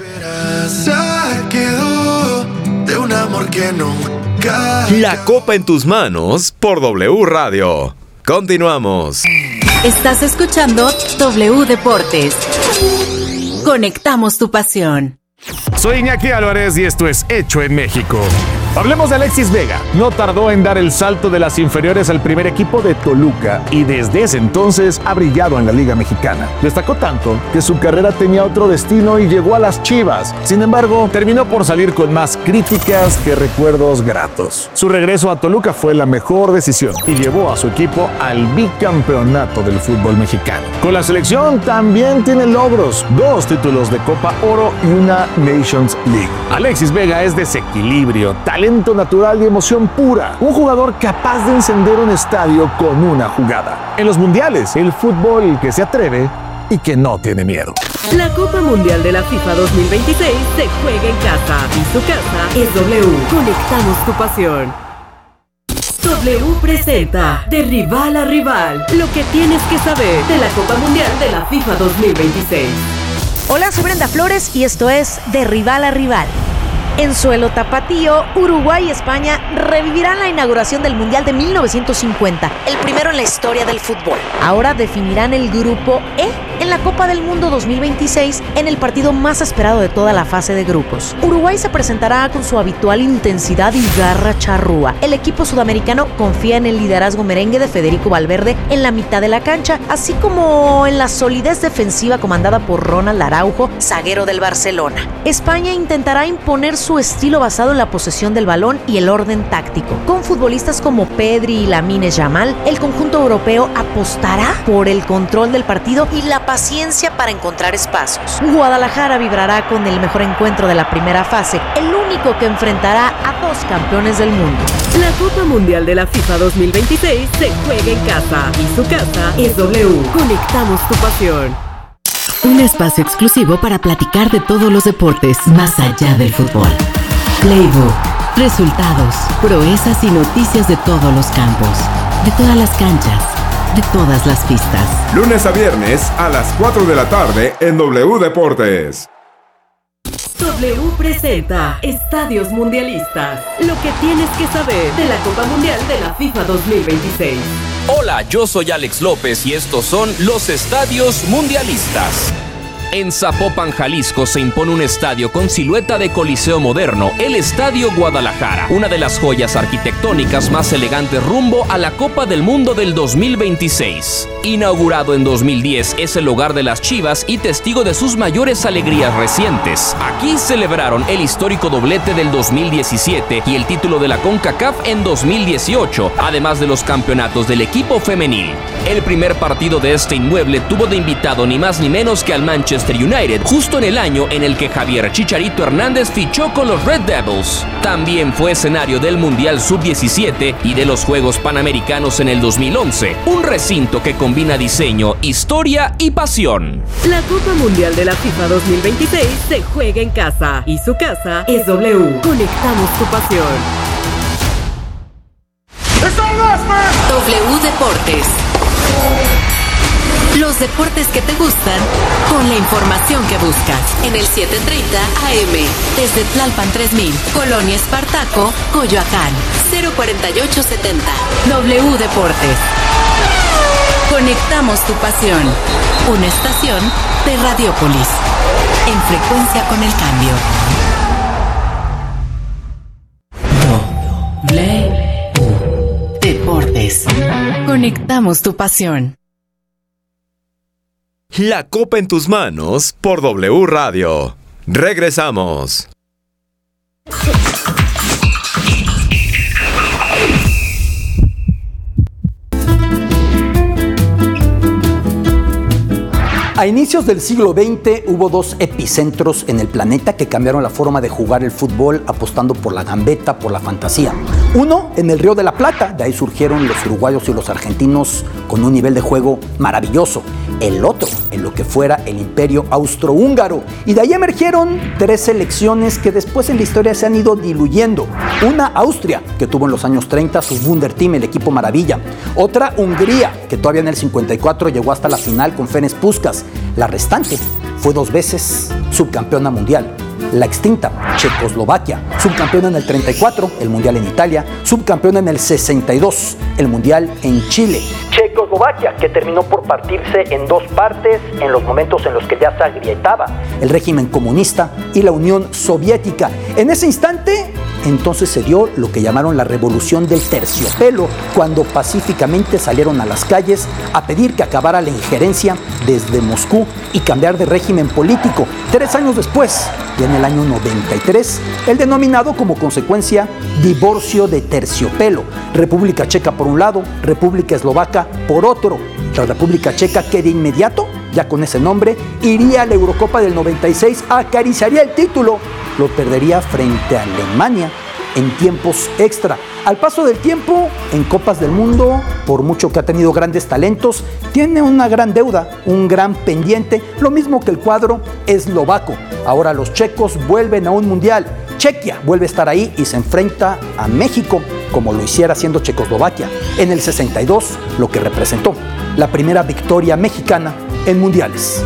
La Copa en tus manos por W Radio. Continuamos. Estás escuchando W Deportes. Conectamos tu pasión. Soy Iñaki Álvarez y esto es Hecho en México. Hablemos de Alexis Vega. No tardó en dar el salto de las inferiores al primer equipo de Toluca y desde ese entonces ha brillado en la Liga Mexicana. Destacó tanto que su carrera tenía otro destino y llegó a las Chivas. Sin embargo, terminó por salir con más críticas que recuerdos gratos. Su regreso a Toluca fue la mejor decisión y llevó a su equipo al bicampeonato del fútbol mexicano. Con la selección también tiene logros, dos títulos de Copa Oro y una Nations League. Alexis Vega es desequilibrio, talento natural y emoción pura. Un jugador capaz de encender un estadio con una jugada. En los mundiales, el fútbol que se atreve y que no tiene miedo. La Copa Mundial de la FIFA dos mil veintiséis se juega en casa y su casa es W. Conectamos tu pasión. W presenta De Rival a Rival, lo que tienes que saber de la Copa Mundial de la FIFA dos mil veintiséis. Hola, soy Brenda Flores y esto es De Rival a Rival. En suelo tapatío, Uruguay y España revivirán la inauguración del Mundial de mil novecientos cincuenta, el primero en la historia del fútbol. Ahora definirán el grupo E en la Copa del Mundo dos mil veintiséis en el partido más esperado de toda la fase de grupos. Uruguay se presentará con su habitual intensidad y garra charrúa. El equipo sudamericano confía en el liderazgo merengue de Federico Valverde en la mitad de la cancha, así como en la solidez defensiva comandada por Ronald Araujo, zaguero del Barcelona. España intentará imponer su su estilo basado en la posesión del balón y el orden táctico. Con futbolistas como Pedri y Lamine Yamal, el conjunto europeo apostará por el control del partido y la paciencia para encontrar espacios. Guadalajara vibrará con el mejor encuentro de la primera fase, el único que enfrentará a dos campeones del mundo. La Copa Mundial de la FIFA dos mil veintiséis se juega en casa y su casa es W. Conectamos tu pasión. Un espacio exclusivo para platicar de todos los deportes más allá del fútbol. Playbook, resultados, proezas y noticias de todos los campos, de todas las canchas, de todas las pistas. Lunes a viernes a las cuatro de la tarde en W Deportes. W presenta Estadios Mundialistas, lo que tienes que saber de la Copa Mundial de la FIFA dos mil veintiséis. Hola, yo soy Alex López y estos son los Estadios Mundialistas. En Zapopan, Jalisco, se impone un estadio con silueta de coliseo moderno, el Estadio Guadalajara, una de las joyas arquitectónicas más elegantes rumbo a la Copa del Mundo del dos mil veintiséis. Inaugurado en dos mil diez, es el hogar de las Chivas y testigo de sus mayores alegrías recientes. Aquí celebraron el histórico doblete del dos mil diecisiete y el título de la CONCACAF en dos mil dieciocho, además de los campeonatos del equipo femenil. El primer partido de este inmueble tuvo de invitado ni más ni menos que al Manchester United, justo en el año en el que Javier Chicharito Hernández fichó con los Red Devils. También fue escenario del Mundial sub diecisiete y de los Juegos Panamericanos en el dos mil once, un recinto que combina diseño, historia y pasión. La Copa Mundial de la FIFA dos mil veintiséis se juega en casa y su casa es W. Conectamos tu pasión. W Deportes. Los deportes que te gustan con la información que buscas en el setecientos treinta A M desde Tlalpan tres mil, Colonia Espartaco, Coyoacán, cero cuarenta y ocho setenta. W Deportes. Conectamos tu pasión. Una estación de Radiópolis. En frecuencia con el cambio. W Deportes. Conectamos tu pasión. La Copa en tus manos por W Radio. Regresamos. A inicios del siglo veinte hubo dos epicentros en el planeta que cambiaron la forma de jugar el fútbol apostando por la gambeta, por la fantasía. Uno en el Río de la Plata, de ahí surgieron los uruguayos y los argentinos con un nivel de juego maravilloso. El otro en lo que fuera el Imperio Austrohúngaro, y de ahí emergieron tres selecciones que después en la historia se han ido diluyendo. Una Austria, que tuvo en los años treinta su Wunderteam, el equipo maravilla. Otra Hungría, que todavía en el cincuenta y cuatro llegó hasta la final con Ferenc Puskás. La restante fue dos veces subcampeona mundial. La extinta Checoslovaquia, subcampeona en el treinta y cuatro, el mundial en Italia, subcampeona en el sesenta y dos, el mundial en Chile. Checoslovaquia, que terminó por partirse en dos partes en los momentos en los que ya se agrietaba el régimen comunista y la Unión Soviética. En ese instante, entonces se dio lo que llamaron la revolución del terciopelo, cuando pacíficamente salieron a las calles a pedir que acabara la injerencia desde Moscú y cambiar de régimen político. Tres años después, y en el año noventa y tres, el denominado como consecuencia divorcio de terciopelo. República Checa por un lado, República Eslovaca por otro. La República Checa, que de inmediato, ya con ese nombre, iría a la Eurocopa del noventa y seis, acariciaría el título, lo perdería frente a Alemania en tiempos extra. Al paso del tiempo, en Copas del Mundo, por mucho que ha tenido grandes talentos, tiene una gran deuda, un gran pendiente, lo mismo que el cuadro eslovaco. Ahora los checos vuelven a un mundial. Chequia vuelve a estar ahí y se enfrenta a México. como lo hiciera siendo Checoslovaquia en el sesenta y dos, lo que representó la primera victoria mexicana en mundiales.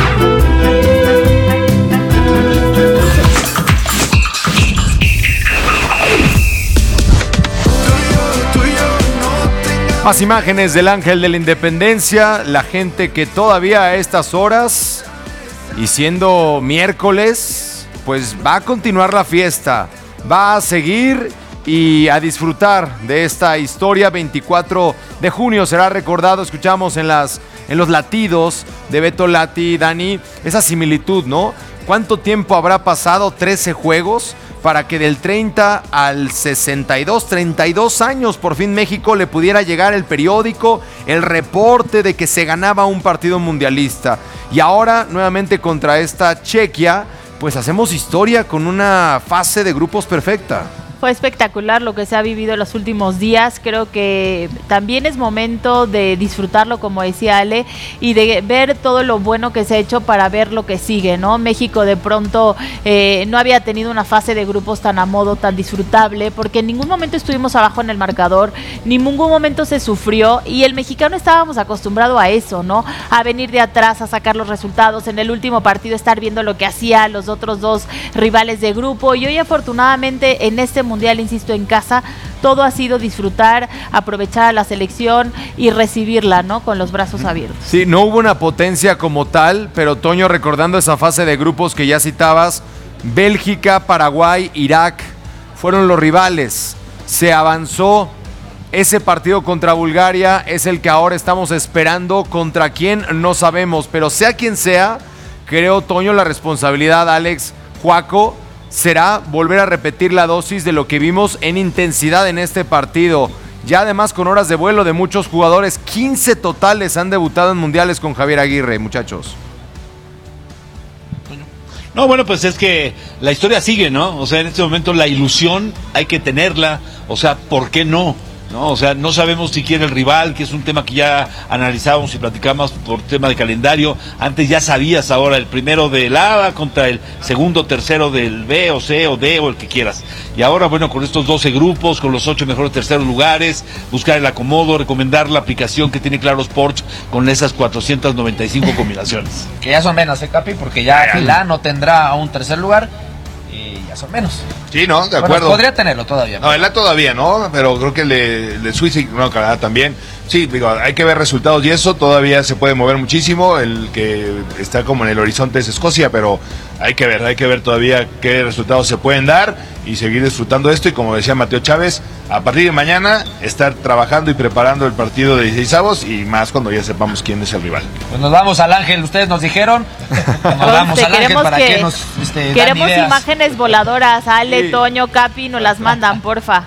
Más imágenes del Ángel de la Independencia, la gente que todavía a estas horas y siendo miércoles, pues va a continuar la fiesta, va a seguir y a disfrutar de esta historia. Veinticuatro de junio será recordado, escuchamos en, las, en los latidos de Beto Lati, Dani, esa similitud, ¿no? ¿Cuánto tiempo habrá pasado? trece juegos. Para que del treinta al sesenta y dos, treinta y dos años, por fin México le pudiera llegar el periódico, el reporte de que se ganaba un partido mundialista. Y ahora, nuevamente contra esta Chequia, pues hacemos historia con una fase de grupos perfecta. Fue espectacular lo que se ha vivido en los últimos días. Creo que también es momento de disfrutarlo, como decía Ale, y de ver todo lo bueno que se ha hecho para ver lo que sigue, ¿no? México de pronto eh, no había tenido una fase de grupos tan a modo, tan disfrutable, porque en ningún momento estuvimos abajo en el marcador, ni en ningún momento se sufrió, y el mexicano estábamos acostumbrado a eso, ¿no? A venir de atrás, a sacar los resultados, en el último partido estar viendo lo que hacía los otros dos rivales de grupo, y hoy afortunadamente en este mundial, insisto, en casa, todo ha sido disfrutar, aprovechar a la selección y recibirla, ¿no? Con los brazos abiertos. Sí, no hubo una potencia como tal, pero Toño, recordando esa fase de grupos que ya citabas, Bélgica, Paraguay, Irak fueron los rivales. Se avanzó. Ese partido contra Bulgaria es el que ahora estamos esperando. ¿Contra quién? No sabemos, pero sea quien sea, creo, Toño, la responsabilidad, Alex, Juaco, será volver a repetir la dosis de lo que vimos en intensidad en este partido. Ya además con horas de vuelo de muchos jugadores, quince totales han debutado en mundiales con Javier Aguirre, muchachos. No, bueno, pues es que la historia sigue, ¿no? O sea, en este momento la ilusión hay que tenerla, o sea, ¿por qué no? ¿No? O sea, no sabemos si quiere el rival, que es un tema que ya analizábamos y platicábamos por tema de calendario. Antes ya sabías ahora el primero del A contra el segundo, tercero del B o C o D o el que quieras. Y ahora, bueno, con estos doce grupos, con los ocho mejores terceros lugares, buscar el acomodo, recomendar la aplicación que tiene Claro Sports con esas cuatrocientas noventa y cinco combinaciones. Que ya son menos, ¿eh, Capi? Porque ya el A no tendrá un tercer lugar y ya son menos. Sí, no, de bueno, acuerdo. Podría tenerlo todavía. No, el A todavía no, pero creo que el de, el de Suiza y no, Canadá también. Sí, digo, hay que ver resultados y eso todavía se puede mover muchísimo. El que está como en el horizonte es Escocia, pero hay que ver, hay que ver todavía qué resultados se pueden dar y seguir disfrutando esto. Y como decía Mateo Chávez, a partir de mañana estar trabajando y preparando el partido de dieciseisavos y más cuando ya sepamos quién es el rival. Pues nos vamos al Ángel, ustedes nos dijeron. Nos vamos al Ángel para que, que nos este, queremos dan imágenes voladoras. Ale, sí. Toño, Capi, nos las mandan, porfa.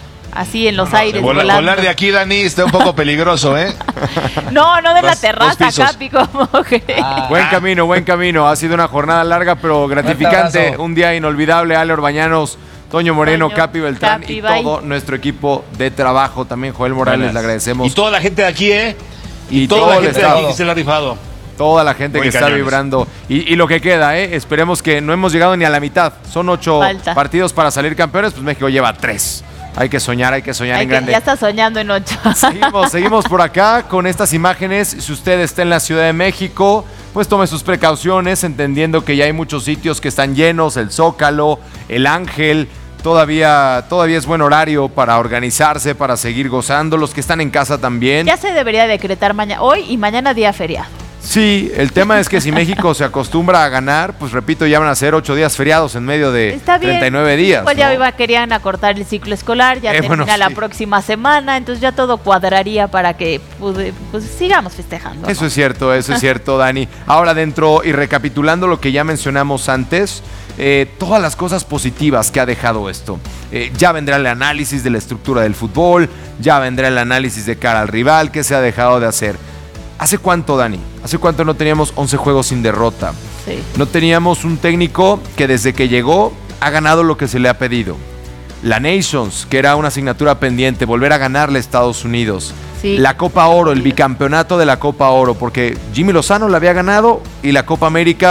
Así en los no, aires. Volar, volar de aquí, Dani, está un poco peligroso, ¿eh? No, no de la terraza, Capi, como que. Ah. Buen camino, buen camino. Ha sido una jornada larga, pero gratificante. Un día inolvidable. Ale Orbañanos, Toño Moreno, Toño, Capi Beltrán Capi, y bye. Todo nuestro equipo de trabajo. También Joel Morales, Buenas. Le agradecemos. Y toda la gente de aquí, ¿eh? Y, y toda todo la gente de aquí que se la ha rifado. Toda la gente Buen que cañones. está vibrando. Y, y lo que queda, ¿eh? Esperemos que no hemos llegado ni a la mitad. Son ocho Falta. partidos para salir campeones, pues México lleva tres. Hay que soñar, hay que soñar hay en que, grande. Ya está soñando en ocho. Seguimos, seguimos por acá con estas imágenes. Si usted está en la Ciudad de México, pues tome sus precauciones, entendiendo que ya hay muchos sitios que están llenos, el Zócalo, el Ángel. Todavía, todavía es buen horario para organizarse, para seguir gozando. Los que están en casa también. Ya se debería decretar mañana, hoy y mañana día feriado. Sí, el tema es que si México se acostumbra a ganar, pues repito, ya van a ser ocho días feriados en medio de Está bien. treinta y nueve días. Pues ya ¿no? iba, querían acortar el ciclo escolar, ya eh, termina bueno, la sí. próxima semana, entonces ya todo cuadraría para que pues, pues sigamos festejando. Eso ¿no? es cierto, eso es cierto, Dani. Ahora dentro, y recapitulando lo que ya mencionamos antes, eh, todas las cosas positivas que ha dejado esto. Eh, ya vendrá el análisis de la estructura del fútbol, ya vendrá el análisis de cara al rival, qué se ha dejado de hacer. ¿Hace cuánto, Dani? ¿Hace cuánto no teníamos once juegos sin derrota? Sí. No teníamos un técnico que desde que llegó ha ganado lo que se le ha pedido. La Nations, que era una asignatura pendiente, volver a ganarle a Estados Unidos. Sí. La Copa Oro, el bicampeonato de la Copa Oro, porque Jimmy Lozano la había ganado y la Copa América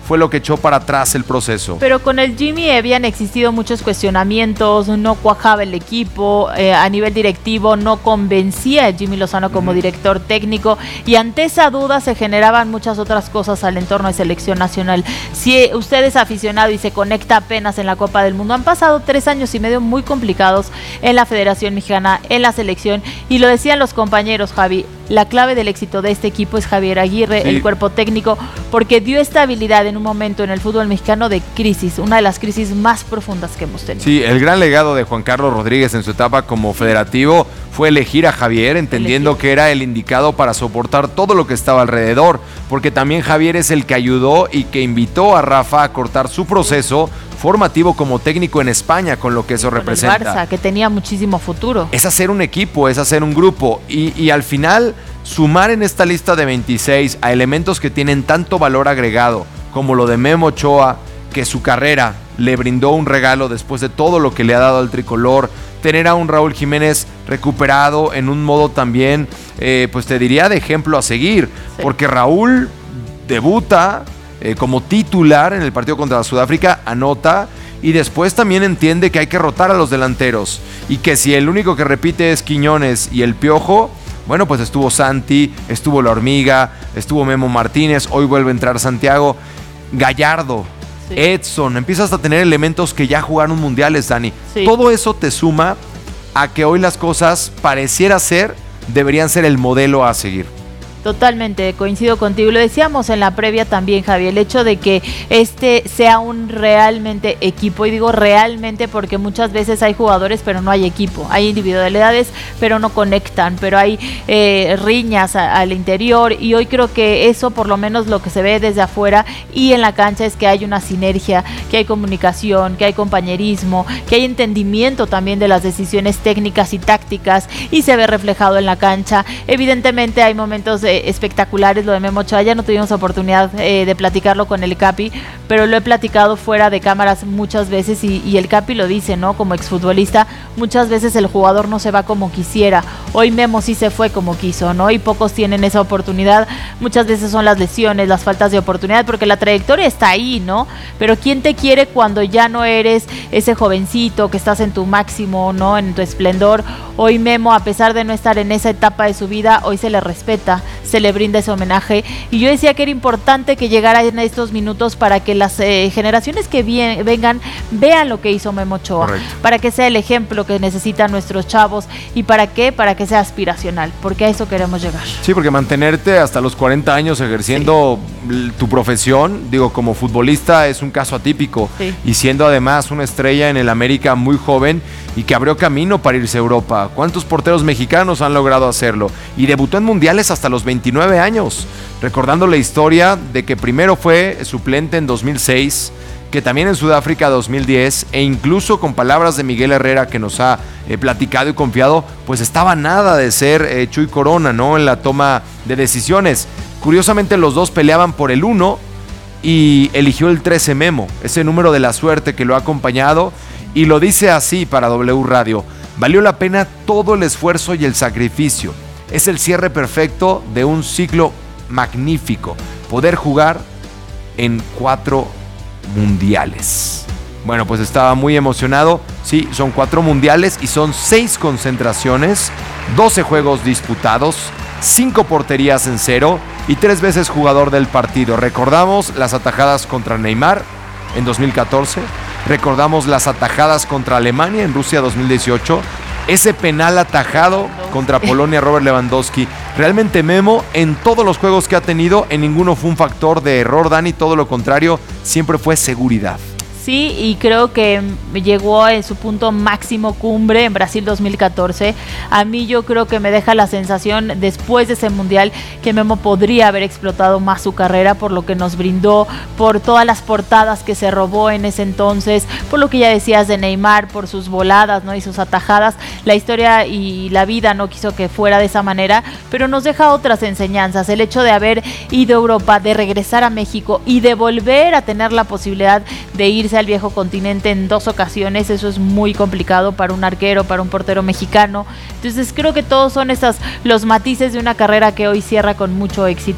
fue lo que echó para atrás el proceso. Pero con el Jimmy habían existido muchos cuestionamientos, no cuajaba el equipo, eh, a nivel directivo no convencía a Jimmy Lozano como uh-huh. director técnico, y ante esa duda se generaban muchas otras cosas al entorno de selección nacional. Si usted es aficionado y se conecta apenas en la Copa del Mundo, han pasado tres años y medio muy complicados en la Federación Mexicana, en la selección, y lo decían los compañeros, Javi, la clave del éxito de este equipo es Javier Aguirre, sí. el cuerpo técnico, porque dio estabilidad en un momento en el fútbol mexicano de crisis, una de las crisis más profundas que hemos tenido. Sí, el gran legado de Juan Carlos Rodríguez en su etapa como federativo fue elegir a Javier, entendiendo elegir. que era el indicado para soportar todo lo que estaba alrededor, porque también Javier es el que ayudó y que invitó a Rafa a cortar su proceso formativo como técnico en España, con lo que eso con representa. El Barça, que tenía muchísimo futuro. Es hacer un equipo, es hacer un grupo, y, y al final sumar en esta lista de veintiséis a elementos que tienen tanto valor agregado, como lo de Memo Ochoa, que su carrera le brindó un regalo después de todo lo que le ha dado al tricolor, tener a un Raúl Jiménez recuperado en un modo también, eh, pues te diría de ejemplo a seguir, sí. porque Raúl debuta eh, como titular en el partido contra Sudáfrica, anota, y después también entiende que hay que rotar a los delanteros, y que si el único que repite es Quiñones y el Piojo, bueno, pues estuvo Santi, estuvo La Hormiga, estuvo Memo Martínez, hoy vuelve a entrar Santiago, Gallardo, sí. Edson, empiezas a tener elementos que ya jugaron mundiales, Dani. Sí. Todo eso te suma a que hoy las cosas pareciera ser, deberían ser el modelo a seguir. Totalmente, coincido contigo. Lo decíamos en la previa también, Javier, el hecho de que este sea un realmente equipo, y digo realmente porque muchas veces hay jugadores pero no hay equipo, hay individualidades pero no conectan, pero hay eh, riñas a, al interior, y hoy creo que eso, por lo menos lo que se ve desde afuera y en la cancha, es que hay una sinergia, que hay comunicación, que hay compañerismo, que hay entendimiento también de las decisiones técnicas y tácticas, y se ve reflejado en la cancha. Evidentemente hay momentos de espectaculares, lo de Memo Ochoa, ya no tuvimos oportunidad eh, de platicarlo con el Capi, pero lo he platicado fuera de cámaras muchas veces, y, y el Capi lo dice, ¿no? Como exfutbolista, muchas veces el jugador no se va como quisiera. Hoy Memo sí se fue como quiso, ¿no? Y pocos tienen esa oportunidad. Muchas veces son las lesiones, las faltas de oportunidad, porque la trayectoria está ahí, ¿no? Pero ¿quién te quiere cuando ya no eres ese jovencito que estás en tu máximo, ¿no? En tu esplendor. Hoy Memo, a pesar de no estar en esa etapa de su vida, hoy se le respeta, se le brinda ese homenaje, y yo decía que era importante que llegara en estos minutos para que las eh, generaciones que bien, vengan vean lo que hizo Memo Ochoa. Correcto. Para que sea el ejemplo que necesitan nuestros chavos, y para qué, para que sea aspiracional, porque a eso queremos llegar. Sí, porque mantenerte hasta los cuarenta años ejerciendo sí. tu profesión, digo, como futbolista, es un caso atípico, sí. y siendo además una estrella en el América muy joven y que abrió camino para irse a Europa. ¿Cuántos porteros mexicanos han logrado hacerlo? Y debutó en mundiales hasta los veintinueve años, recordando la historia de que primero fue suplente en dos mil seis, que también en Sudáfrica dos mil diez, e incluso con palabras de Miguel Herrera, que nos ha eh, platicado y confiado, pues estaba nada de ser eh, Chuy Corona, ¿no? En la toma de decisiones. Curiosamente los dos peleaban por el uno y eligió el trece Memo, ese número de la suerte que lo ha acompañado, y lo dice así para W Radio: valió la pena todo el esfuerzo y el sacrificio. Es el cierre perfecto de un ciclo magnífico, poder jugar en cuatro mundiales. Bueno, pues estaba muy emocionado. Sí, son cuatro mundiales y son seis concentraciones, doce juegos disputados, cinco porterías en cero y tres veces jugador del partido. Recordamos las atajadas contra Neymar en dos mil catorce, recordamos las atajadas contra Alemania en Rusia dos mil dieciocho, ese penal atajado contra Polonia, Robert Lewandowski. Realmente Memo, en todos los juegos que ha tenido, en ninguno fue un factor de error, Dani, todo lo contrario, siempre fue seguridad. Sí, y creo que llegó en su punto máximo cumbre en Brasil dos mil catorce. A mí yo creo que me deja la sensación después de ese mundial que Memo podría haber explotado más su carrera por lo que nos brindó, por todas las portadas que se robó en ese entonces, por lo que ya decías de Neymar, por sus voladas, ¿no? Y sus atajadas. La historia y la vida no quiso que fuera de esa manera, pero nos deja otras enseñanzas. El hecho de haber ido a Europa, de regresar a México y de volver a tener la posibilidad de irse al viejo continente en dos ocasiones, eso es muy complicado para un arquero, para un portero mexicano. Entonces creo que todos son esas, los matices de una carrera que hoy cierra con mucho éxito,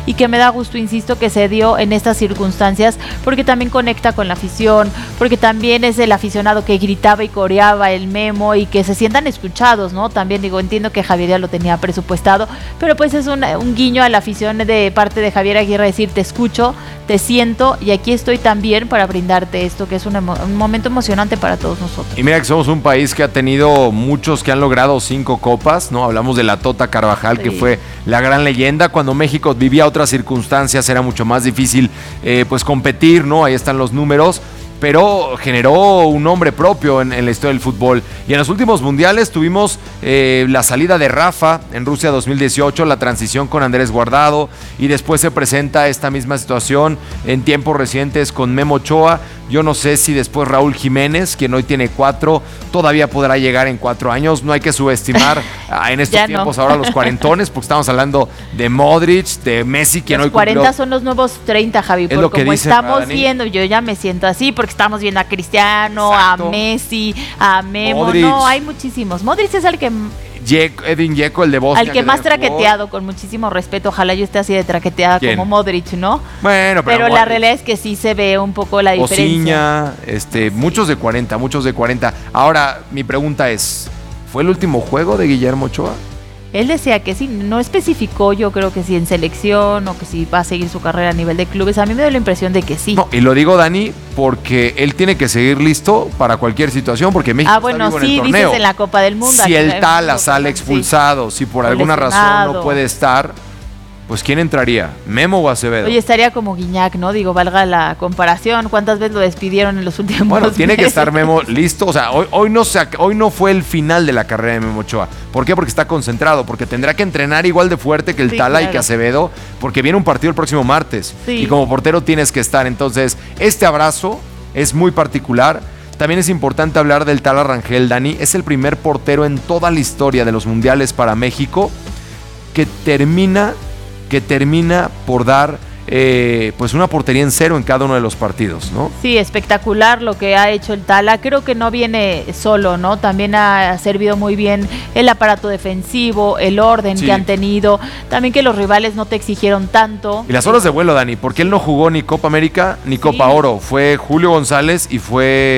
y que me da gusto, insisto, que se dio en estas circunstancias, porque también conecta con la afición, porque también es el aficionado que gritaba y coreaba el Memo y que se sientan escuchados, ¿no? También digo, entiendo que Javier ya lo tenía presupuestado, pero pues es un, un guiño a la afición de parte de Javier Aguirre, decir, te escucho, te siento y aquí estoy también para brindarte esto, que es un, emo- un momento emocionante para todos nosotros. Y mira que somos un país que ha tenido muchos que han logrado cinco copas, ¿no? Hablamos de la Tota Carvajal, sí, que fue la gran leyenda. Cuando México vivía otras circunstancias era mucho más difícil eh, pues competir, ¿no? Ahí están los números, pero generó un nombre propio en, en la historia del fútbol. Y en los últimos mundiales tuvimos eh, la salida de Rafa en Rusia dos mil dieciocho, la transición con Andrés Guardado, y después se presenta esta misma situación en tiempos recientes con Memo Ochoa. Yo no sé si después Raúl Jiménez, quien hoy tiene cuatro, todavía podrá llegar en cuatro años. No hay que subestimar ah, en estos Ya tiempos no. ahora los cuarentones, porque estamos hablando de Modric, de Messi, quien Los hoy cuarenta cumplió. son los nuevos treinta, Javi, Es por lo que como dicen, estamos Dani. viendo, yo ya me siento así, porque estamos viendo a Cristiano, Exacto. a Messi, a Memo, Modric. no, hay muchísimos. Modric es el que Ye- Edin Dzeko, el de Bosnia. al que más también jugó. traqueteado, con muchísimo respeto, ojalá yo esté así de traqueteada ¿Quién? como Modric, ¿no? Bueno, pero, Pero la Modric, realidad es que sí se ve un poco la diferencia. Osiña, este, muchos de cuarenta, muchos de cuarenta. Ahora, mi pregunta es, ¿fue el último juego de Guillermo Ochoa? Él decía que sí, no especificó, yo creo que sí en selección o que sí va a seguir su carrera a nivel de clubes. A mí me da la impresión de que sí. No, y lo digo, Dani, porque él tiene que seguir listo para cualquier situación, porque México Ah, está bueno, vivo sí, en el dices torneo. en la Copa del Mundo. Si aquí en el el Tala mundo, sale sí. expulsado, si por O alguna razón lesionado. no puede estar, pues ¿quién entraría? ¿Memo o Acevedo? Oye, estaría como Guiñac, ¿no? Digo, valga la comparación. ¿Cuántas veces lo despidieron en los últimos Bueno, tiene que meses? estar Memo listo. O sea, hoy, hoy, no se, ac- hoy no fue el final de la carrera de Memo Ochoa. ¿Por qué? Porque está concentrado, porque tendrá que entrenar igual de fuerte que el Sí, Tala y claro. que Acevedo, porque viene un partido el próximo martes. Sí. Y como portero tienes que estar. Entonces, este abrazo es muy particular. También es importante hablar del Tala Rangel, Dani. Es el primer portero en toda la historia de los mundiales para México que termina, que termina por dar eh, pues una portería en cero en cada uno de los partidos, ¿no? Sí, espectacular lo que ha hecho el Tala. Creo que no viene solo, ¿no? También ha servido muy bien el aparato defensivo, el orden Sí. que han tenido. También que los rivales no te exigieron tanto. Y las horas de vuelo, Dani, porque él no jugó ni Copa América ni Copa Oro. Fue Julio González y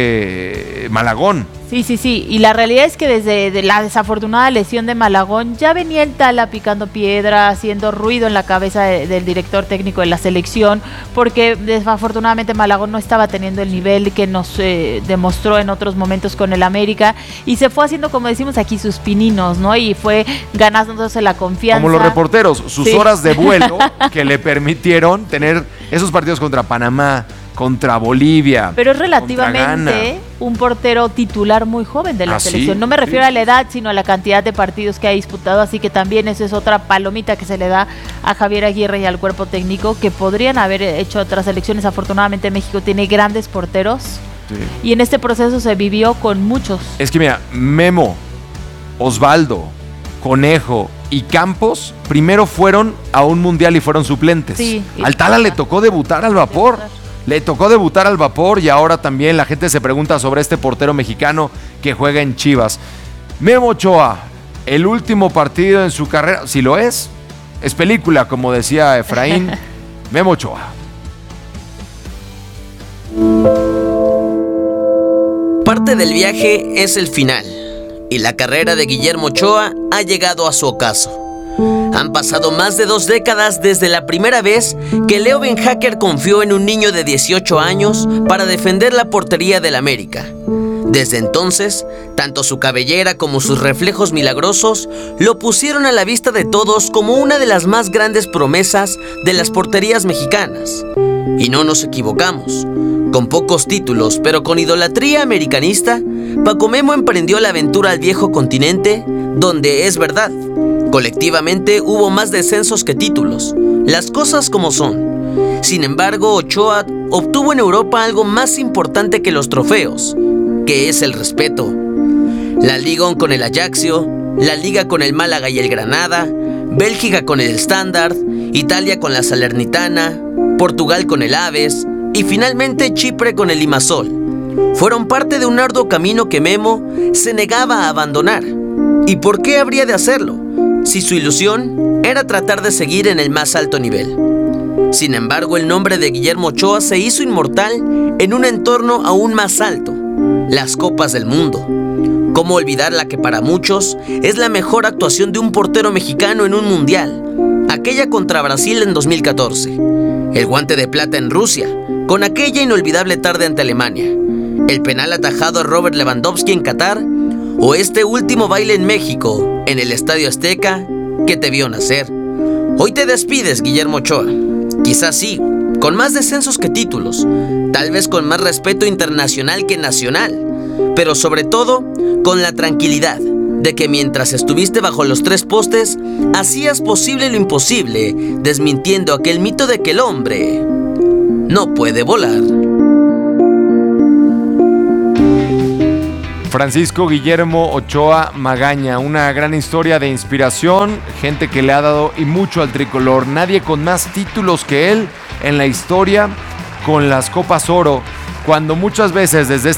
fue Malagón. Sí, sí, sí. Y la realidad es que desde de la desafortunada lesión de Malagón ya venía el Tala picando piedra, haciendo ruido en la cabeza de- del director técnico de la selección, porque desafortunadamente Malagón no estaba teniendo el nivel que nos eh, demostró en otros momentos con el América y se fue haciendo, como decimos aquí, sus pininos, ¿no? Y fue ganándose la confianza. Como los reporteros, sus Sí. horas de vuelo que le permitieron tener esos partidos contra Panamá, contra Bolivia. Pero es contra relativamente Ghana. un portero titular muy joven de la Ah, ¿sí? selección. No me refiero Sí. a la edad, sino a la cantidad de partidos que ha disputado, así que también eso es otra palomita que se le da a Javier Aguirre y al cuerpo técnico, que podrían haber hecho otras selecciones. Afortunadamente México tiene grandes porteros Sí. y en este proceso se vivió con muchos. Es que mira, Memo, Osvaldo, Conejo y Campos primero fueron a un mundial y fueron suplentes. Sí. Al Tala le tocó debutar al vapor. Le tocó debutar al vapor y ahora también la gente se pregunta sobre este portero mexicano que juega en Chivas. Memo Ochoa, el último partido en su carrera, si lo es, es película, como decía Efraín. Memo Ochoa. Parte del viaje es el final, y la carrera de Guillermo Ochoa ha llegado a su ocaso. Han pasado más de dos décadas desde la primera vez que Leo Benhacker confió en un niño de dieciocho años para defender la portería del América. Desde entonces, tanto su cabellera como sus reflejos milagrosos lo pusieron a la vista de todos como una de las más grandes promesas de las porterías mexicanas. Y no nos equivocamos. Con pocos títulos, pero con idolatría americanista, Paco Memo emprendió la aventura al viejo continente, donde es verdad, colectivamente hubo más descensos que títulos, las cosas como son. Sin embargo, Ochoa obtuvo en Europa algo más importante que los trofeos, que es el respeto. La Liga con el Ajaxio, la Liga con el Málaga y el Granada, Bélgica con el Standard, Italia con la Salernitana, Portugal con el Aves y finalmente Chipre con el Limassol. Fueron parte de un arduo camino que Memo se negaba a abandonar. ¿Y por qué habría de hacerlo? Si su ilusión era tratar de seguir en el más alto nivel. Sin embargo, el nombre de Guillermo Ochoa se hizo inmortal en un entorno aún más alto, las Copas del Mundo. ¿Cómo olvidar la que para muchos es la mejor actuación de un portero mexicano en un mundial? Aquella contra Brasil en dos mil catorce, el guante de plata en Rusia, con aquella inolvidable tarde ante Alemania, el penal atajado a Robert Lewandowski en Qatar, o este último baile en México, en el Estadio Azteca, que te vio nacer. Hoy te despides, Guillermo Ochoa. Quizás sí, con más descensos que títulos, tal vez con más respeto internacional que nacional, pero sobre todo con la tranquilidad de que mientras estuviste bajo los tres postes, hacías posible lo imposible, desmintiendo aquel mito de que el hombre no puede volar. Francisco Guillermo Ochoa Magaña, una gran historia de inspiración, gente que le ha dado y mucho al tricolor. Nadie con más títulos que él en la historia con las Copas Oro, cuando muchas veces desde este